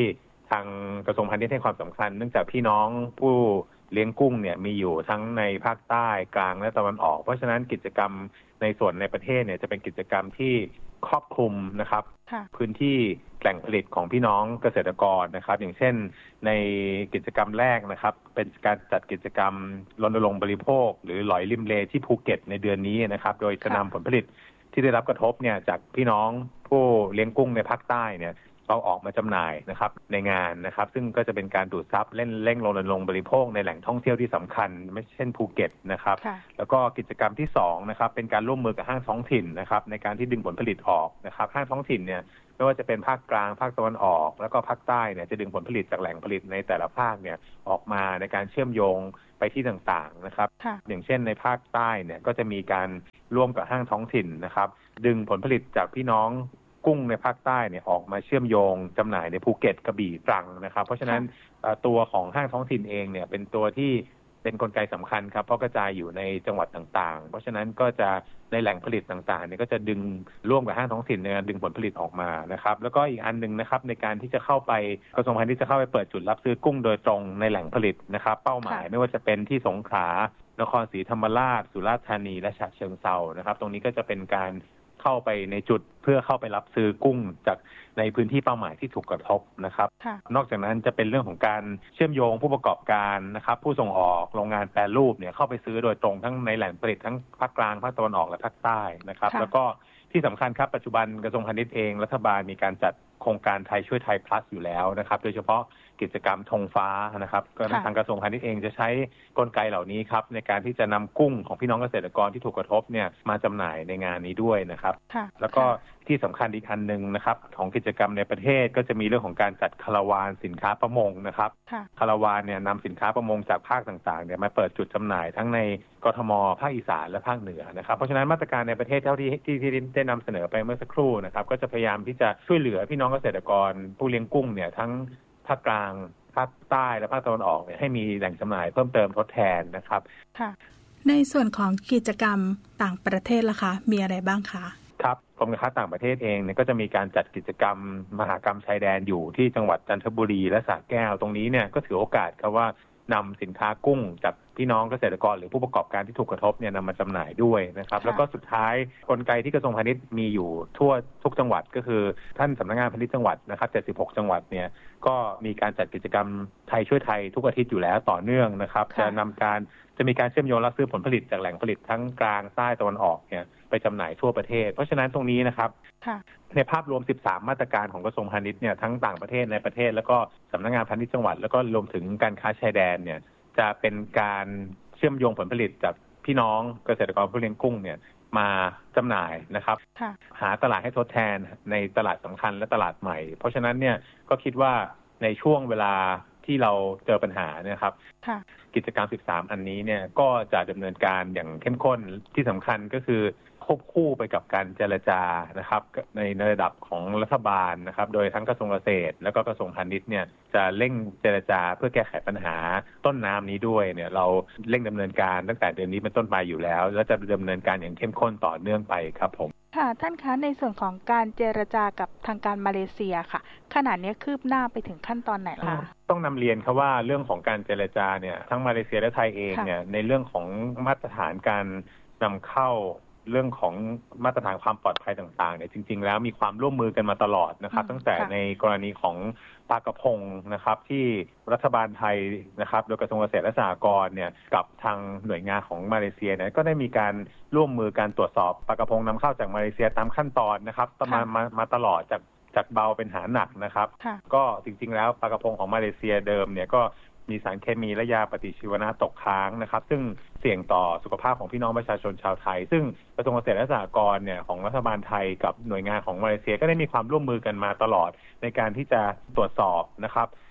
ทางกระทรวงพาณิชย์ให้ความสำคัญเนื่องจากพี่น้องผู้เลี้ยงกุ้งเนี่ยมีอยู่ทั้งในภาคใต้กลางและตะวันออกเพราะฉะนั้นกิจกรรมในส่วนในประเทศเนี่ยจะเป็นกิจกรรมที่ครอบคลุมนะครับพื้นที่แหล่งผลิตของพี่น้องเกษตรกรนะครับอย่างเช่นในกิจกรรมแรกนะครับเป็นการจัดกิจกรรมรณรงค์บริโภคหรือหลอยริมเลที่ภูเก็ตในเดือนนี้นะครับโดยจะนำผลผลิตที่ได้รับกระทบเนี่ยจากพี่น้องผู้เลี้ยงกุ้งในภาคใต้เนี่ยเราออกมาจำหน่ายนะครับในงานนะครับซึ่งก็จะเป็นการดูดซับเร่งรณรงค์บริโภคในแหล่งท่องเที่ยวที่สำคัญไม่เช่นภูเก็ตนะครับแล้วก็กิจกรรมที่2นะครับเป็นการร่วมมือกับห้างท้องถิ่นนะครับในการที่ดึงผลผลิตออกนะครับห้างท้องถิ่นเนี่ยไม่ว่าจะเป็นภาคกลางภาคตะวันออกแล้วก็ภาคใต้เนี่ยจะดึงผลผลิตจากแหล่งผลิตในแต่ละภาคเนี่ยออกมาในการเชื่อมโยงไปที่ต่างๆนะครับอย่างเช่นในภาคใต้เนี่ยก็จะมีการร่วมกับห้างท้องถิ่นนะครับดึงผลผลิตจากพี่น้องกุ้งในภาคใต้เนี่ยออกมาเชื่อมโยงจำหน่ายในภูเก็ตกระบี่ตรังนะครับเพราะฉะนั้นตัวของห้างท้องถิ่นเองเนี่ยเป็นตัวที่เป็นกลไกสำคัญครับเพราะกระจายอยู่ในจังหวัดต่างๆเพราะฉะนั้นก็จะในแหล่งผลิตต่างๆเนี่ยก็จะดึงร่วมกับห้างท้องถิ่นในการดึงผลผลิตออกมานะครับแล้วก็อีกอันนึงนะครับในการที่จะเข้าไปกระทรวงพาณิชย์จะเข้าไปเปิดจุดรับซื้อกุ้งโดยตรงในแหล่งผลิตนะครับเป้าหมายไม่ว่าจะเป็นที่สงขลานครศรีธรรมราชสุราษฎร์ธานีและฉะเชิงเทรานะครับตรงนี้ก็จะเป็นการเข้าไปในจุดเพื่อเข้าไปรับซื้อกุ้งจากในพื้นที่เป้าหมายที่ถูกกระทบนะครับนอกจากนั้นจะเป็นเรื่องของการเชื่อมโยงผู้ประกอบการนะครับผู้ส่งออกโรงงานแปรรูปเนี่ยเข้าไปซื้อโดยตรงทั้งในแหล่งผลิตทั้งภาคกลางภาคตะวันออกและภาคใต้นะครับแล้วก็ที่สำคัญครับปัจจุบันกระทรวงพาณิชย์เองรัฐบาลมีการจัดโครงการไทยช่วยไทย plus อยู่แล้วนะครับโดยเฉพาะกิจกรรมธงฟ้านะครับก็ทางกระทรวงพาณิชย์เองจะใช้กลไกเหล่านี้ครับในการที่จะนำกุ้งของพี่น้องเกษตรกรที่ถูกกระทบเนี่ยมาจำหน่ายในงานนี้ด้วยนะครับแล้วก็ที่สำคัญอีกอันนึงนะครับของกิจกรรมในประเทศก็จะมีเรื่องของการจัดคาราวานสินค้าประมงนะครับคาราวานเนี่ยนำสินค้าประมงจากภาคต่างๆเนี่ยมาเปิดจุดจำหน่ายทั้งในกทมภาคอีสานและภาคเหนือนะครับเพราะฉะนั้นมาตรการในประเทศเท่าที่ได้นำเสนอไปเมื่อสักครู่นะครับก็จะพยายามที่จะช่วยเหลือพี่น้องเกษตรกรผู้เลี้ยงกุ้งเนี่ยทั้งภาคกลางภาคใต้และภาคตะวันออกเนี่ยให้มีแหล่งจำหน่ายเพิ่มเติมทดแทนนะครับค่ะในส่วนของกิจกรรมต่างประเทศล่ะคะมีอะไรบ้างคะครับกรมการค้าต่างประเทศเองเนี่ยก็จะมีการจัดกิจกรรมมหกรรมชายแดนอยู่ที่จังหวัดจันทบุรีและสระแก้วตรงนี้เนี่ยก็ถือโอกาสครับว่านำสินค้ากุ้งจากพี่น้องเกษตรกรหรือผู้ประกอบการที่ถูกกระทบเนี่ยนำมาจำหน่ายด้วยนะครับแล้วก็สุดท้ายกลไกที่กระทรวงพาณิชย์มีอยู่ทั่วทุกจังหวัดก็คือท่านสำนักงานพาณิชย์จังหวัดนะครับ76จังหวัดเนี่ยก็มีการจัดกิจกรรมไทยช่วยไทยทุกอาทิตย์อยู่แล้วต่อเนื่องนะครับจะมีการเชื่อมโยงรับซื้อผลผลิตจากแหล่งผลิตทั้งกลางใต้ตะวันออกเนี่ยไปจำหน่ายทั่วประเทศเพราะฉะนั้นตรงนี้นะครับในภาพรวม13มาตรการของกระทรวงพาณิชย์เนี่ยทั้งต่างประเทศในประเทศแล้วก็สำนักงานพาณิชย์จังหวัดแล้วก็รวมถึงการค้าชายแดนเนี่ยจะเป็นการเชื่อมโยงผลผลิตจากพี่น้องเกษตรกรผู้เลี้ยงกุ้งเนี่ยมาจำหน่ายนะครับหาตลาดให้ทดแทนในตลาดสำคัญและตลาดใหม่เพราะฉะนั้นเนี่ยก็คิดว่าในช่วงเวลาที่เราเจอปัญหาเนี่ยครับกิจกรรม13อันนี้เนี่ยก็จะดำเนินการอย่างเข้มข้นที่สำคัญก็คือควบคู่ไปกับการเจรจานะครับในระดับของรัฐบาลนะครับโดยทั้งกระทรวงเกษตรและก็กระทรวงพาณิชย์เนี่ยจะเร่งเจรจาเพื่อแก้ไขปัญหาต้นน้ำนี้ด้วยเนี่ยเราเร่งดำเนินการตั้งแต่เดือนนี้เป็นต้นไปอยู่แล้วและจะดำเนินการอย่างเข้มข้นต่อเนื่องไปครับผมค่ะท่านคะในส่วนของการเจรจากับทางการมาเลเซียค่ะขณะนี้คืบหน้าไปถึงขั้นตอนไหนคะต้องนำเรียนครับว่าเรื่องของการเจรจาเนี่ยทั้งมาเลเซียและไทยเองเนี่ยในเรื่องของมาตรฐานการนำเข้าเรื่องของมาตรฐานความปลอดภัยต่างๆเนี่ยจริงๆแล้วมีความร่วมมือกันมาตลอดนะครับตั้งแต่ในกรณีของปลากระพงนะครับที่รัฐบาลไทยนะครับโดยกระทรวงเกษตรและสหกรณ์เนี่ยกับทางหน่วยงานของมาเลเซียเนี่ยก็ได้มีการร่วมมือการตรวจสอบปลากระพงนำเข้าจากมาเลเซียตามขั้นตอนนะครับมาตลอดจากเบาเป็นหาหนักนะครับก็จริงๆแล้วปลากระพงของมาเลเซียเดิมเนี่ยก็มีสารเคมีและยาปฏิชีวนะตกค้างนะครับซึ่งเสี่ยงต่อสุขภาพของพี่น้องประชาชนชาวไทยซึ่งกระทรวงเกษตรและสหกรณ์เนี่ยของรัฐบาลไทยกับหน่วยงานของมาเลเซียก็ได้มีความร่วมมือกันมาตลอดในการที่จะตรวจสอบนะครับ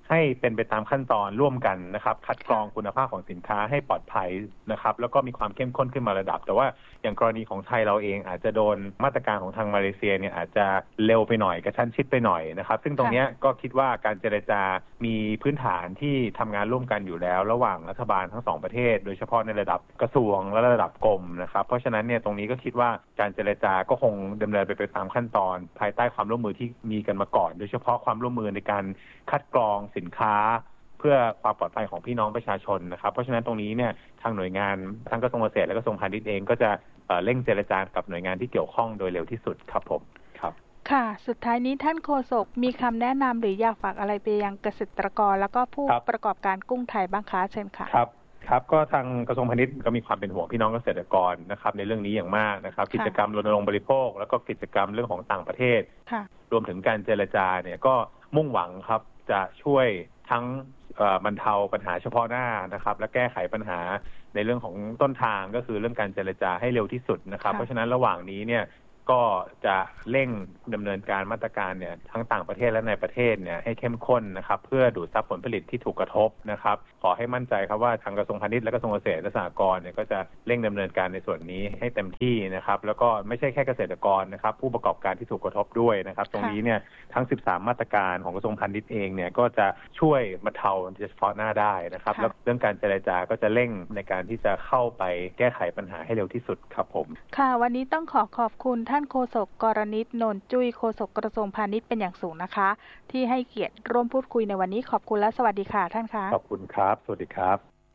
ให้เป็นไปตามขั้นตอนร่วมกันนะครับคัดกรองคุณภาพของสินค้าให้ปลอดภัยนะครับแล้วก็มีความเข้มข้นขึ้นมาระดับแต่ว่าอย่างกรณีของไทยเราเองอาจจะโดนมาตรการของทางมาเลเซียเนี่ยอาจจะเร็วไปหน่อยกระชั้นชิดไปหน่อยนะครับซึ่งตรงนี้ก็คิดว่าการเจรจามีพื้นฐานที่ทำงานร่วมกันอยู่แล้วระหว่างรัฐบาลทั้งสองประเทศโดยเฉพาะในระดับกระทรวงและระดับกรมนะครับเพราะฉะนั้นเนี่ยตรงนี้ก็คิดว่าการเจรจาก็คงดำเนินไปตามขั้นตอนภายใต้ความร่วมมือที่มีกันมาก่อนโดยเฉพาะความร่วมมือในการคัดกรองสินค้าเพื่อความปลอดภัยของพี่น้องประชาชนนะครับเพราะฉะนั้นตรงนี้เนี่ยทางหน่วยงานทั้งกระทรวงเกษตรและกระทรวงพาณิชย์เองก็จะเร่งเจรจากับหน่วยงานที่เกี่ยวข้องโดยเร็วที่สุดครับผมครับค่ะสุดท้ายนี้ท่านโฆษกมีคำแนะนำหรืออยากฝากอะไรไปยังเกษตรกรแล้วก็ผู้ประกอบการกุ้งไทยบ้างคะเชิญค่ะครับก็ทางกระทรวงพาณิชย์ก็มีความเป็นห่วงพี่น้องเกษตรกรนะครับในเรื่องนี้อย่างมากนะครับกิจกรรมรณรงค์บริโภคแล้วก็กิจกรรมเรื่องของต่างประเทศรวมถึงการเจรจาเนี่ยก็มุ่งหวังครับจะช่วยทั้งบรรเทาปัญหาเฉพาะหน้านะครับและแก้ไขปัญหาในเรื่องของต้นทางก็คือเรื่องการเจรจาให้เร็วที่สุดนะครับเพราะฉะนั้นระหว่างนี้เนี่ยก็จะเร่งดำเนินการมาตรการเนี่ยทั้งต่างประเทศและในประเทศเนี่ยให้เข้มข้นนะครับเพื่อดูดซับผลผลิตที่ถูกกระทบนะครับขอให้มั่นใจครับว่าทางกระทรวงพาณิชย์และกระทรวงเกษตรและสหกรณ์เนี่ยก็จะเร่งดำเนินการในส่วนนี้ให้เต็มที่นะครับแล้วก็ไม่ใช่แค่เกษตรกรนะครับผู้ประกอบการที่ถูกกระทบด้วยนะครับตรงนี้เนี่ยทั้ง13มาตรการของกระทรวงพาณิชย์เองเนี่ยก็จะช่วยบรรเทาเฉพาะหน้าได้นะครับแล้วเรื่องการเจรจาก็จะเร่งในการที่จะเข้าไปแก้ไขปัญหาให้เร็วที่สุดครับผมค่ะวันนี้ต้องขอบคุณท่านโฆษกกรณิต นนท์จุ้ยโฆษกกระทรวงพาณิชย์เป็นอย่างสูงนะคะที่ให้เกียรติร่วมพูดคุยในวันนี้ขอบคุณและสวัสดีค่ะท่านคะขอบคุณครับสวัสดีครับ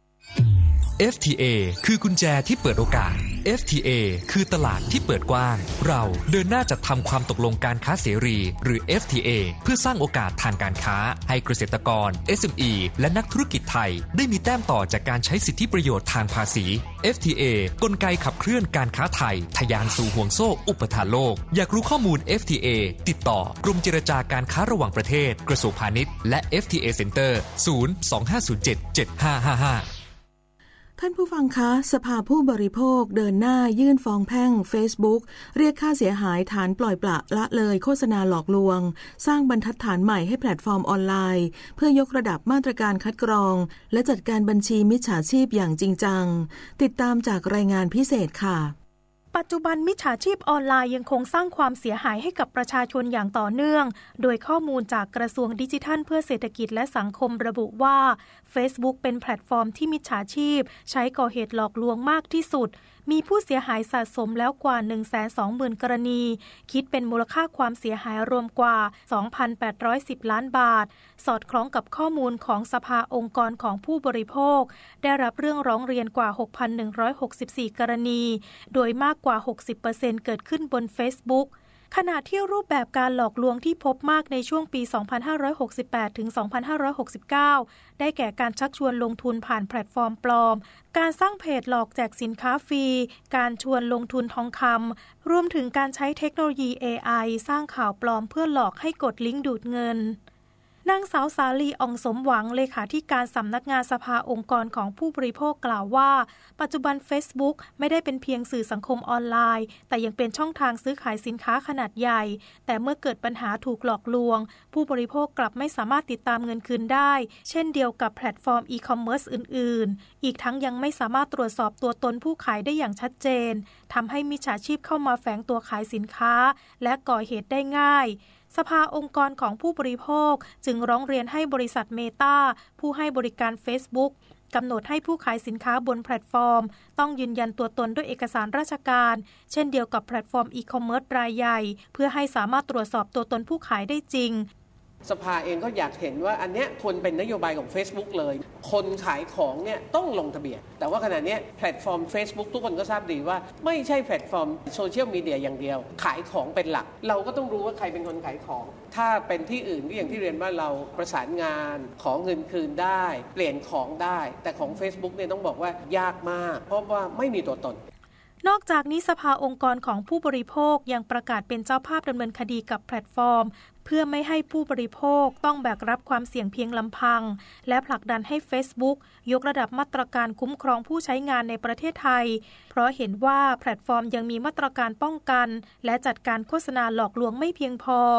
FTA คือกุญแจที่เปิดโอกาส FTA คือตลาดที่เปิดกว้างเราเดินหน้าจัดทำความตกลงการค้าเสรีหรือ FTA เพื่อสร้างโอกาสทางการค้าให้เกษตรกร SME และนักธุรกิจไทยได้มีแต้มต่อจากการใช้สิทธิประโยชน์ทางภาษี FTA กลไกขับเคลื่อนการค้าไทยทะยานสู่ห่วงโซ่อุปทานโลกอยากรู้ข้อมูล FTA ติดต่อกรมเจรจาการค้าระหว่างประเทศกระทรวงพาณิชย์และ FTA Center 025077555 ท่านผู้ฟังคะสภาผู้บริโภคเดินหน้ายื่นฟ้องแพ่ง Facebook เรียกค่าเสียหายฐานปล่อยปละละเลยโฆษณาหลอกลวงสร้างบรรทัดฐานใหม่ให้แพลตฟอร์มออนไลน์เพื่อยกระดับมาตรการคัดกรองและจัดการบัญชีมิจฉาชีพอย่างจริงจังติดตามจากรายงานพิเศษค่ะปัจจุบันมิจฉาชีพออนไลน์ยังคงสร้างความเสียหายให้กับประชาชนอย่างต่อเนื่องโดยข้อมูลจากกระทรวงดิจิทัลเพื่อเศรษฐกิจและสังคมระบุว่า Facebook เป็นแพลตฟอร์มที่มิจฉาชีพใช้ก่อเหตุหลอกลวงมากที่สุดมีผู้เสียหายสะสมแล้วกว่า 120,000 กรณีคิดเป็นมูลค่าความเสียหายรวมกว่า 2,810 ล้านบาทสอดคล้องกับข้อมูลของสภาองค์กรของผู้บริโภคได้รับเรื่องร้องเรียนกว่า 6,164 กรณีโดยมากกว่า 60% เกิดขึ้นบน Facebookขณะที่รูปแบบการหลอกลวงที่พบมากในช่วงปี 2568 ถึง 2569 ได้แก่การชักชวนลงทุนผ่านแพลตฟอร์มปลอมการสร้างเพจหลอกแจกสินค้าฟรีการชวนลงทุนทองคำรวมถึงการใช้เทคโนโลยี AI สร้างข่าวปลอมเพื่อหลอกให้กดลิงก์ดูดเงินนางสาวสาลีอ่องสมหวังเลขาธิการสำนักงานสภาองค์กรของผู้บริโภคกล่าวว่าปัจจุบัน Facebook ไม่ได้เป็นเพียงสื่อสังคมออนไลน์แต่ยังเป็นช่องทางซื้อขายสินค้าขนาดใหญ่แต่เมื่อเกิดปัญหาถูกหลอกลวงผู้บริโภคกลับไม่สามารถติดตามเงินคืนได้เช่นเดียวกับแพลตฟอร์มอีคอมเมิร์ซอื่นๆอีกทั้งยังไม่สามารถตรวจสอบตัวตนผู้ขายได้อย่างชัดเจนทำให้มิจฉาชีพเข้ามาแฝงตัวขายสินค้าและก่อเหตุได้ง่ายสภาองค์กรของผู้บริโภคจึงร้องเรียนให้บริษัทเมตาผู้ให้บริการ Facebook กำหนดให้ผู้ขายสินค้าบนแพลตฟอร์มต้องยืนยันตัวตนด้วยเอกสารราชการเช่นเดียวกับแพลตฟอร์มอีคอมเมิร์ซรายใหญ่เพื่อให้สามารถตรวจสอบตัวตนผู้ขายได้จริงสภาเองก็อยากเห็นว่าอันเนี้ยควรเป็นนโยบายของ Facebook เลยคนขายของเนี่ยต้องลงทะเบียนแต่ว่าขณะนี้แพลตฟอร์ม Facebook ทุกคนก็ทราบดีว่าไม่ใช่แพลตฟอร์มโซเชียลมีเดียอย่างเดียวขายของเป็นหลักเราก็ต้องรู้ว่าใครเป็นคนขายของถ้าเป็นที่อื่นก็อย่างที่เรียนว่าเราประสานงานขอเงินคืนได้เปลี่ยนของได้แต่ของ Facebook เนี่ยต้องบอกว่ายากมากเพราะว่าไม่มีตัวตนนอกจากนี้สภาองค์กรของผู้บริโภคยังประกาศเป็นเจ้าภาพดำเนินคดีกับแพลตฟอร์มเพื่อไม่ให้ผู้บริโภคต้องแบกรับความเสี่ยงเพียงลำพังและผลักดันให้ Facebook ยกระดับมาตรการคุ้มครองผู้ใช้งานในประเทศไทยเพราะเห็นว่าแพลตฟอร์มยังมีมาตรการป้องกันและจัดการโฆษณาหลอกลวงไม่เพียงพอ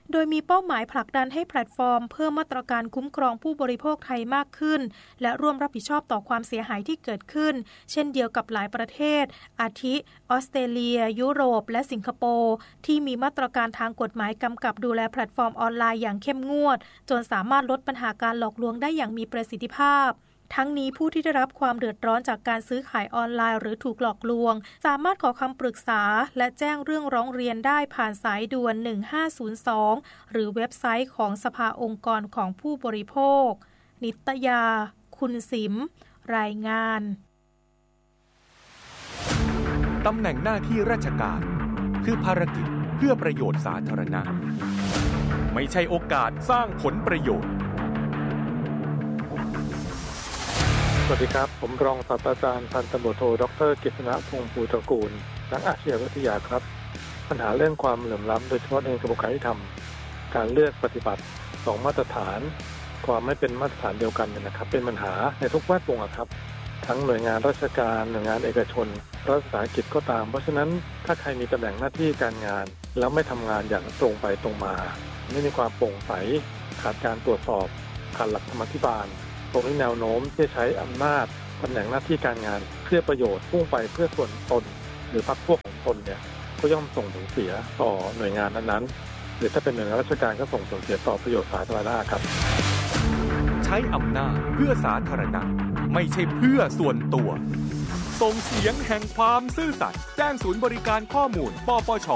โดยมีเป้าหมายผลักดันให้แพลตฟอร์มเพิ่มมาตรการคุ้มครองผู้บริโภคไทยมากขึ้นและร่วมรับผิดชอบต่อความเสียหายที่เกิดขึ้นเช่นเดียวกับหลายประเทศอาทิออสเตรเลียยุโรปและสิงคโปร์ที่มีมาตรการทางกฎหมายกำกับดูแลแพลตฟอร์มออนไลน์อย่างเข้มงวดจนสามารถลดปัญหาการหลอกลวงได้อย่างมีประสิทธิภาพทั้งนี้ผู้ที่ได้รับความเดือดร้อนจากการซื้อขายออนไลน์หรือถูกหลอกลวงสามารถขอคำปรึกษาและแจ้งเรื่องร้องเรียนได้ผ่านสายด่วน1502หรือเว็บไซต์ของสภาองค์กรของผู้บริโภคนิตยาคุณสิมรายงานตำแหน่งหน้าที่ราชการคือภารกิจเพื่อประโยชน์สาธารณะไม่ใช่โอกาสสร้างผลประโยชน์สวัสดีครับผมรองศาสตราจารย์พันตำรวจโทดร.กฤษณพงษ์ภูตระกูลนักอาชญาวิทยาครับปัญหาเรื่องความเหลื่อมล้ำโดยเฉพาะในกระบวนการยุติธรรมการเลือกปฏิบัติ2มาตรฐานความไม่เป็นมาตรฐานเดียวกันนะครับเป็นปัญหาในทุกแวดวงครับทั้งหน่วยงานราชการหน่วยงานเอกชนรัฐวิสาหกิจก็ตามเพราะฉะนั้นถ้าใครมีตำแหน่งหน้าที่การงานแล้วไม่ทำงานอย่างตรงไปตรงมาไม่มีความโปร่งใสขาดการตรวจสอบขาดหลักธรรมาภิบาลตรงนี้แนวโน้มที่ใช้อำนาจตำแหน่งหน้าที่การงานเพื่อประโยชน์พุ่งไปเพื่อส่วนตนหรือพรรคพวกของตนเนี่ยก็ย่อมส่งผลเสียต่อหน่วยงานนั้นๆหรือถ้าเป็นหน่วยงานราชการก็ส่งผลเสียต่อประโยชน์สาธารณะครับใช้อำนาจเพื่อสาธารณะไม่ใช่เพื่อส่วนตัวส่งเสียงแห่งความซื่อสัตย์แจ้งศูนย์บริการข้อมูลปปช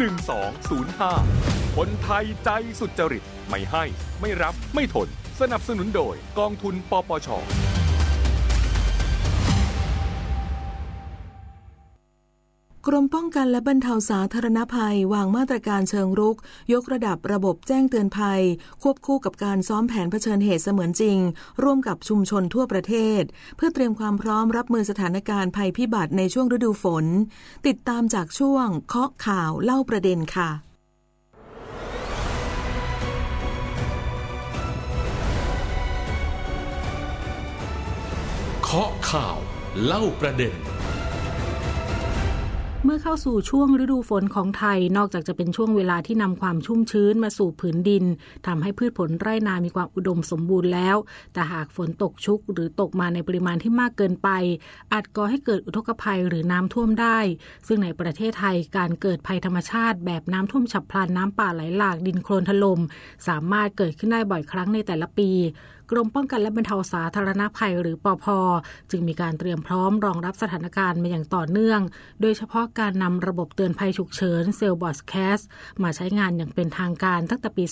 1205คนไทยใจสุจริตไม่ให้ไม่รับไม่ทนสนับสนุนโดยกองทุนปปช. กรมป้องกันและบรรเทาสาธารณภัยวางมาตรการเชิงรุกยกระดับระบบแจ้งเตือนภัยควบคู่กับการซ้อมแผนเผชิญเหตุเสมือนจริงร่วมกับชุมชนทั่วประเทศเพื่อเตรียมความพร้อมรับมือสถานการณ์ภัยพิบัติในช่วงฤดูฝนติดตามจากช่วงเคาะข่าวเล่าประเด็นค่ะเคาะข่าวเล่าประเด็นเมื่อเข้าสู่ช่วงฤดูฝนของไทยนอกจากจะเป็นช่วงเวลาที่นำความชุ่มชื้นมาสู่ผืนดินทำให้พืชผลไร่นามีความอุดมสมบูรณ์แล้วแต่หากฝนตกชุกหรือตกมาในปริมาณที่มากเกินไปอาจก่อให้เกิดอุทกภัยหรือน้ำท่วมได้ซึ่งในประเทศไทยการเกิดภัยธรรมชาติแบบน้ำท่วมฉับพลันน้ำป่าไหลหลากดินโคลนถล่มสามารถเกิดขึ้นได้บ่อยครั้งในแต่ละปีกรมป้องกันและบรรเทาสาธารณภัยหรือปภ.จึงมีการเตรียมพร้อมรองรับสถานการณ์มาอย่างต่อเนื่องโดยเฉพาะการนำระบบเตือนภัยฉุกเฉินเซลบอสแคสมาใช้งานอย่างเป็นทางการตั้งแต่ปี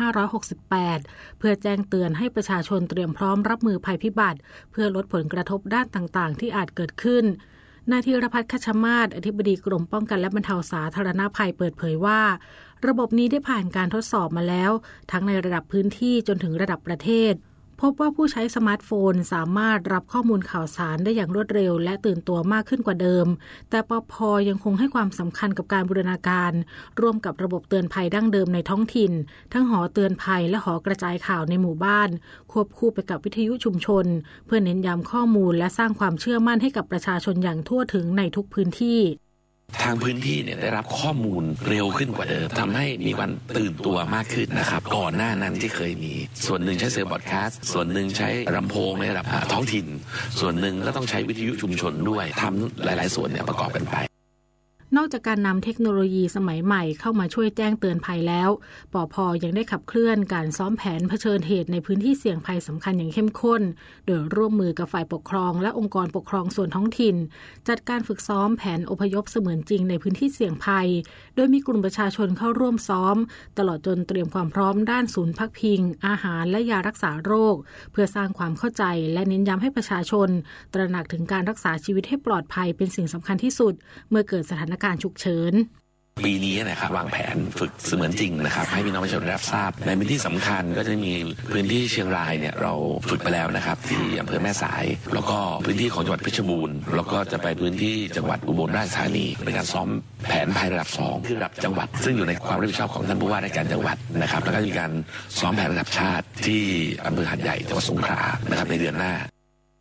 2568 เพื่อแจ้งเตือนให้ประชาชนเตรียมพร้อมรับมือภัยพิบัติเพื่อลดผลกระทบด้านต่างๆที่อาจเกิดขึ้นนายธีรพัฒน์ คัชมาศอธิบดีกรมป้องกันและบรรเทาสาธารณภัยเปิดเผยว่าระบบนี้ได้ผ่านการทดสอบมาแล้วทั้งในระดับพื้นที่จนถึงระดับประเทศพบว่าผู้ใช้สมาร์ทโฟนสามารถรับข้อมูลข่าวสารได้อย่างรวดเร็วและตื่นตัวมากขึ้นกว่าเดิมแต่ปภ.ยังคงให้ความสำคัญกับการบูรณาการร่วมกับระบบเตือนภัยดั้งเดิมในท้องถิ่นทั้งหอเตือนภัยและหอกระจายข่าวในหมู่บ้านควบคู่ไปกับวิทยุชุมชนเพื่อเน้นย้ำข้อมูลและสร้างความเชื่อมั่นให้กับประชาชนอย่างทั่วถึงในทุกพื้นที่ทางพื้นที่เนี่ยได้รับข้อมูลเร็วขึ้นกว่าเดิมทำให้มีความตื่นตัวมากขึ้นนะครับก่อนหน้านั้นที่เคยมีส่วนหนึ่งใช้เซลล์บอดแคสต์ส่วนหนึ่งใช้ลำโพงในระดับท้องถิ่นส่วนหนึ่งก็ต้องใช้วิทยุชุมชนด้วยทำหลายๆส่วนเนี่ยประกอบกันไปนอกจากการนำเทคโนโลยีสมัยใหม่เข้ามาช่วยแจ้งเตือนภัยแล้วปภ.ยังได้ขับเคลื่อนการซ้อมแผนเผชิญเหตุในพื้นที่เสี่ยงภัยสำคัญอย่างเข้มข้นโดยร่วมมือกับฝ่ายปกครองและองค์กรปกครองส่วนท้องถิ่นจัดการฝึกซ้อมแผนอพยพเสมือนจริงในพื้นที่เสี่ยงภัยโดยมีกลุ่มประชาชนเข้าร่วมซ้อมตลอดจนเตรียมความพร้อมด้านศูนย์พักพิงอาหารและยารักษาโรคเพื่อสร้างความเข้าใจและเน้นย้ำให้ประชาชนตระหนักถึงการรักษาชีวิตให้ปลอดภัยเป็นสิ่งสำคัญที่สุดเมื่อเกิดสถานการณ์ฉุกเฉินปีนี้นะครับวางแผนฝึกเสมือนจริงนะครับให้พี่น้องประชาชนรับทราบในพื้นที่สำคัญก็จะมีพื้นที่เชียงรายเนี่ยเราฝึกไปแล้วนะครับที่อำเภอแม่สายแล้วก็พื้นที่ของจังหวัดเพชรบูรณ์แล้วก็จะไปพื้นที่จังหวัดอุบลราชธานีเป็นการซ้อมแผนภัยระดับ2ที่ระดับจังหวัดซึ่งอยู่ในความรับผิดชอบของท่านผู้ว่าราชการจังหวัดนะครับแล้วก็มีการซ้อมแผนระดับชาติที่อำเภอหาดใหญ่จังหวัดสงขลานะครับในเดือนหน้า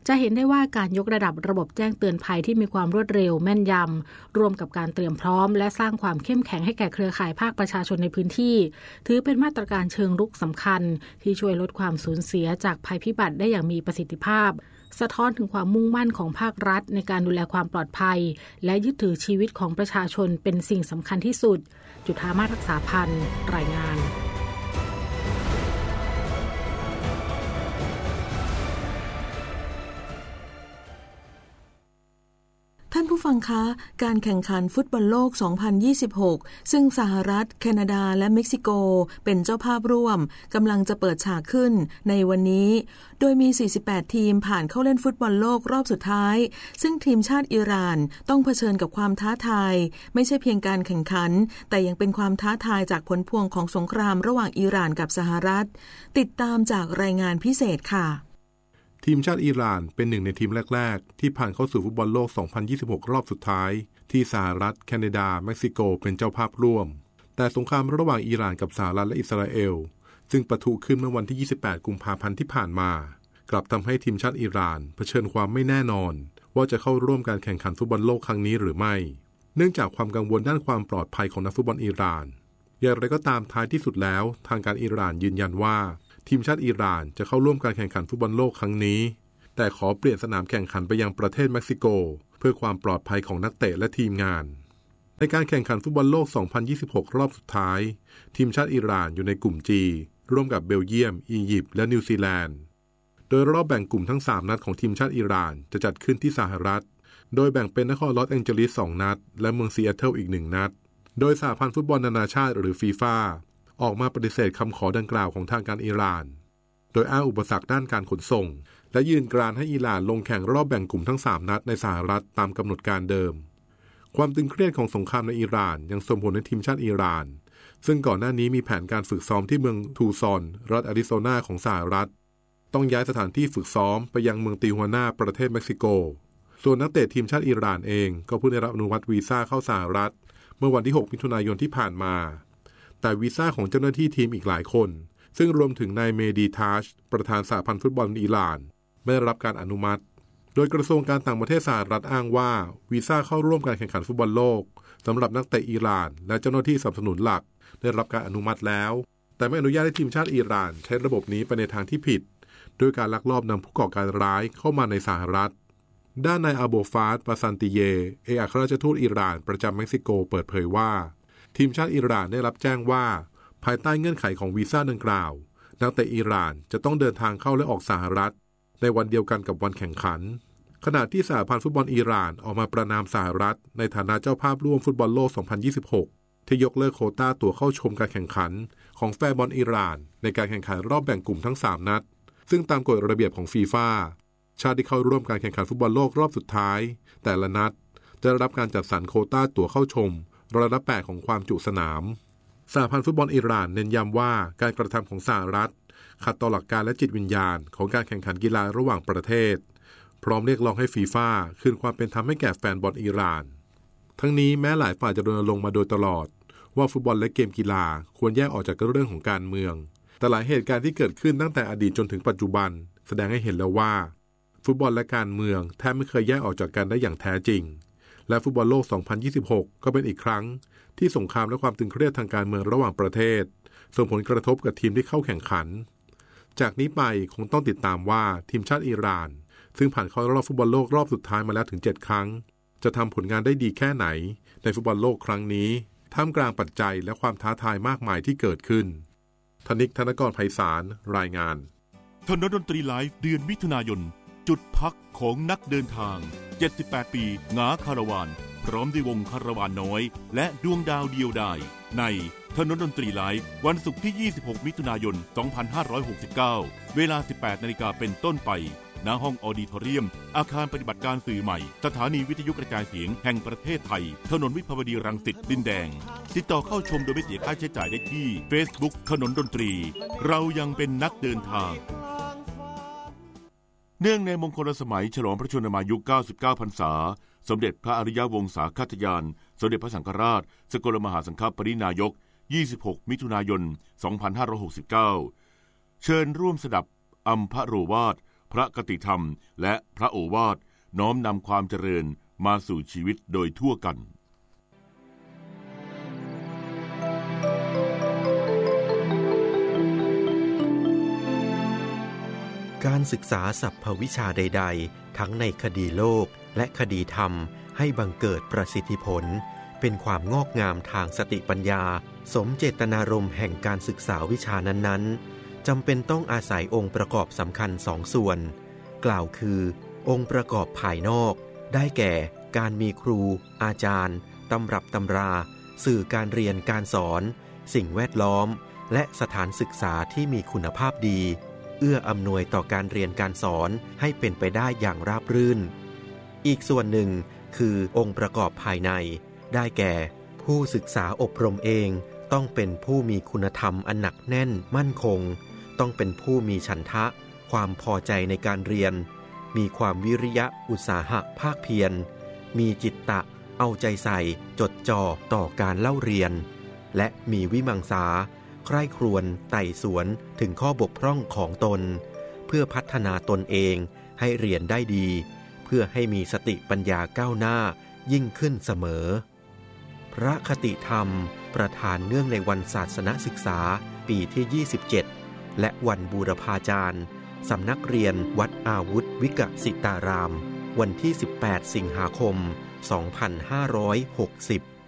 จะเห็นได้ว่าการยกระดับระบบแจ้งเตือนภัยที่มีความรวดเร็วแม่นยำรวมกับการเตรียมพร้อมและสร้างความเข้มแข็งให้แก่เครือข่ายภาคประชาชนในพื้นที่ถือเป็นมาตรการเชิงรุกสำคัญที่ช่วยลดความสูญเสียจากภัยพิบัติได้อย่างมีประสิทธิภาพสะท้อนถึงความมุ่งมั่นของภาครัฐในการดูแลความปลอดภัยและยึดถือชีวิตของประชาชนเป็นสิ่งสำคัญที่สุดจุฑามาศรักษาพันธ์รายงานท่านผู้ฟังคะการแข่งขันฟุตบอลโลก 2026 ซึ่งสหรัฐแคนาดาและเม็กซิโกเป็นเจ้าภาพร่วมกำลังจะเปิดฉากขึ้นในวันนี้โดยมี 48 ทีมผ่านเข้าเล่นฟุตบอลโลกรอบสุดท้ายซึ่งทีมชาติอิหร่านต้องเผชิญกับความท้าทายไม่ใช่เพียงการแข่งขันแต่ยังเป็นความท้าทายจากผลพวงของสงครามระหว่างอิหร่านกับสหรัฐติดตามจากรายงานพิเศษค่ะทีมชาติอิหร่านเป็นหนึ่งในทีมแรกๆที่ผ่านเข้าสู่ฟุตบอลโลก 2026 รอบสุดท้ายที่สหรัฐแคนาดาเม็กซิโกเป็นเจ้าภาพร่วมแต่สงครามระหว่างอิหร่านกับสหรัฐและอิสราเอลซึ่งปะทุขึ้นเมื่อวันที่ 28 กุมภาพันธ์ที่ผ่านมากลับทำให้ทีมชาติอิหร่านเผชิญความไม่แน่นอนว่าจะเข้าร่วมการแข่งขันฟุตบอลโลกครั้งนี้หรือไม่เนื่องจากความกังวลด้านความปลอดภัยของนักฟุตบอลอิหร่านอย่างไรก็ตามท้ายที่สุดแล้วทางการอิหร่านยืนยันว่าทีมชาติอิหร่านจะเข้าร่วมการแข่งขันฟุตบอลโลกครั้งนี้แต่ขอเปลี่ยนสนามแข่งขันไปยังประเทศเม็กซิโกเพื่อความปลอดภัยของนักเตะและทีมงานในการแข่งขันฟุตบอลโลก 2026 รอบสุดท้ายทีมชาติอิหร่านอยู่ในกลุ่ม G ร่วมกับเบลเยียมอียิปต์และนิวซีแลนด์โดยรอบแบ่งกลุ่มทั้ง3นัดของทีมชาติอิหร่านจะจัดขึ้นที่สหรัฐโดยแบ่งเป็นนครลอสแองเจลิส2นัดและเมืองซีแอตเทิลอีก1นัดโดยสหพันธ์ฟุตบอลนานาชาติหรือฟีฟ่าออกมาปฏิเสธคำขอดังกล่าวของทางการอิหร่านโดยอ้างอุปสรรคด้านการขนส่งและยืนกรานให้อิหร่านลงแข่งรอบแบ่งกลุ่มทั้ง3นัดในสหรัฐตามกำหนดการเดิมความตึงเครียดของสงครามในอิหร่านยังส่งผลให้ทีมชาติอิหร่านซึ่งก่อนหน้านี้มีแผนการฝึกซ้อมที่เมืองทูซอนรัฐอาริโซนาของสหรัฐต้องย้ายสถานที่ฝึกซ้อมไปยังเมืองติฮวาน่าประเทศเม็กซิโกส่วนนักเตะทีมชาติอิหร่านเองก็เพิ่งได้รับอนุมัติวีซ่าเข้าสหรัฐเมื่อวันที่6 มิถุนายนที่ผ่านมาแต่วีซ่าของเจ้าหน้าที่ทีมอีกหลายคนซึ่งรวมถึงนายเมดีทาชประธานสหพันธ์ฟุตบอลอิหร่านไม่ได้รับการอนุมัติโดยกระทรวงการต่างประเทศสหรัฐอ้างว่าวีซ่าเข้าร่วมการแข่งขันฟุตบอลโลกสำหรับนักเตะอิหร่านและเจ้าหน้าที่สนับสนุนหลักได้รับการอนุมัติแล้วแต่ไม่อนุญาตให้ทีมชาติอิหร่านใช้ระบบนี้ไปในทางที่ผิดด้วยการลักลอบนำผู้ก่อการร้ายเข้ามาในสหรัฐด้านนายอาโบฟาสปาซันติเยเอกอัครราชทูตอิหร่านประจำเม็กซิโกเปิดเผยว่าทีมชาติอิหร่านได้รับแจ้งว่าภายใต้เงื่อนไขของวีซ่าดังกล่าวนักเตะอิหร่านจะต้องเดินทางเข้าและออกสหรัฐในวันเดียวกันกับวันแข่งขันขณะที่สหพันธ์ฟุตบอลอิหร่านออกมาประณามสหรัฐในฐานะเจ้าภาพร่วมฟุตบอลโลก 2026 ที่ยกเลิกโควต้าตั๋วเข้าชมการแข่งขันของแฟนบอลอิหร่านในการแข่งขันรอบแบ่งกลุ่มทั้ง3นัดซึ่งตามกฎระเบียบของฟีฟ่าชาติที่เข้าร่วมการแข่งขันฟุตบอลโลกรอบสุดท้ายแต่ละนัดจะได้รับการจัดสรรโควต้าตั๋วเข้าชมร้อยละ 8ของความจุสนามสหพันธ์ฟุตบอลอิหร่านเน้นย้ำว่าการกระทำของสหรัฐขัดต่อหลักการและจิตวิญญาณของการแข่งขันกีฬาระหว่างประเทศพร้อมเรียกร้องให้ฟีฟ่าคืนความเป็นธรรมให้แก่แฟนบอลอิหร่านทั้งนี้แม้หลายฝ่ายจะรณรงค์มาโดยตลอดว่าฟุตบอลและเกมกีฬาควรแยกออกจากเรื่องของการเมืองแต่หลายเหตุการณ์ที่เกิดขึ้นตั้งแต่อดีตจนถึงปัจจุบันแสดงให้เห็นแล้วว่าฟุตบอลและการเมืองแทบไม่เคยแยกออกจากกันได้อย่างแท้จริงและฟุตบอลโลก 2026 ก็เป็นอีกครั้งที่สงครามและความตึงเครียดทางการเมืองระหว่างประเทศส่งผลกระทบกับทีมที่เข้าแข่งขันจากนี้ไปคงต้องติดตามว่าทีมชาติอิหร่านซึ่งผ่านเข้ารอบฟุตบอลโลกรอบสุดท้ายมาแล้วถึง7ครั้งจะทำผลงานได้ดีแค่ไหนในฟุตบอลโลกครั้งนี้ท่ามกลางปัจจัยและความท้าทายมากมายที่เกิดขึ้นธนิกธนกรไพศาลรายงานถนนดนตรีไลฟ์เดือนมิถุนายนจุดพักของนักเดินทาง78ปีหงาคาราวานพร้อมด้วยวงคาราวานน้อยและดวงดาวเดียวดายในถนนดนตรีไลฟ์วันศุกร์ที่26มิถุนายน2569เวลา 18 นาฬิกาเป็นต้นไปณห้องออดิทอเรียมอาคารปฏิบัติการสื่อใหม่สถานีวิทยุกระจายเสียงแห่งประเทศไทยถนนวิภาวดีรังสิตดินแดงติดต่อเข้าชมโดยไม่เสียค่าใช้จ่ายได้ที่ Facebook ถนนดนตรีเรายังเป็นนักเดินทางเนื่องในมงคลสมัยฉลองพระชนมายุ99 พรรษาสมเด็จพระอริยวงศาคาทยานสมเด็จพระสังฆราชสกลมหาสังฆปรินายก26 มิถุนายน 2569เชิญร่วมสดับอัมพโรวาทพระคติธรรมและพระโอวาทน้อมนำความเจริญมาสู่ชีวิตโดยทั่วกันการศึกษาสรรพวิชาใดๆทั้งในคดีโลกและคดีธรรมให้บังเกิดประสิทธิผลเป็นความงอกงามทางสติปัญญาสมเจตนารมณ์แห่งการศึกษาวิชานั้นๆจำเป็นต้องอาศัยองค์ประกอบสำคัญ2 ส่วนกล่าวคือองค์ประกอบภายนอกได้แก่การมีครูอาจารย์ตำรับตำราสื่อการเรียนการสอนสิ่งแวดล้อมและสถานศึกษาที่มีคุณภาพดีเอื้ออำนวยต่อการเรียนการสอนให้เป็นไปได้อย่างราบรื่นอีกส่วนหนึ่งคือองค์ประกอบภายในได้แก่ผู้ศึกษาอบรมเองต้องเป็นผู้มีคุณธรรมอันหนักแน่นมั่นคงต้องเป็นผู้มีฉันทะความพอใจในการเรียนมีความวิริยะอุตสาหะภาคเพียรมีจิตตะเอาใจใส่จดจ่อต่อการเล่าเรียนและมีวิมังสาใคร่ครวญไต่สวนถึงข้อบกพร่องของตนเพื่อพัฒนาตนเองให้เรียนได้ดีเพื่อให้มีสติปัญญาก้าวหน้ายิ่งขึ้นเสมอพระคติธรรมประธานเนื่องในวันศาสนศึกษาปีที่27และวันบูรพาจารย์สำนักเรียนวัดอาวุธวิกสิตารามวันที่18 สิงหาคม 2560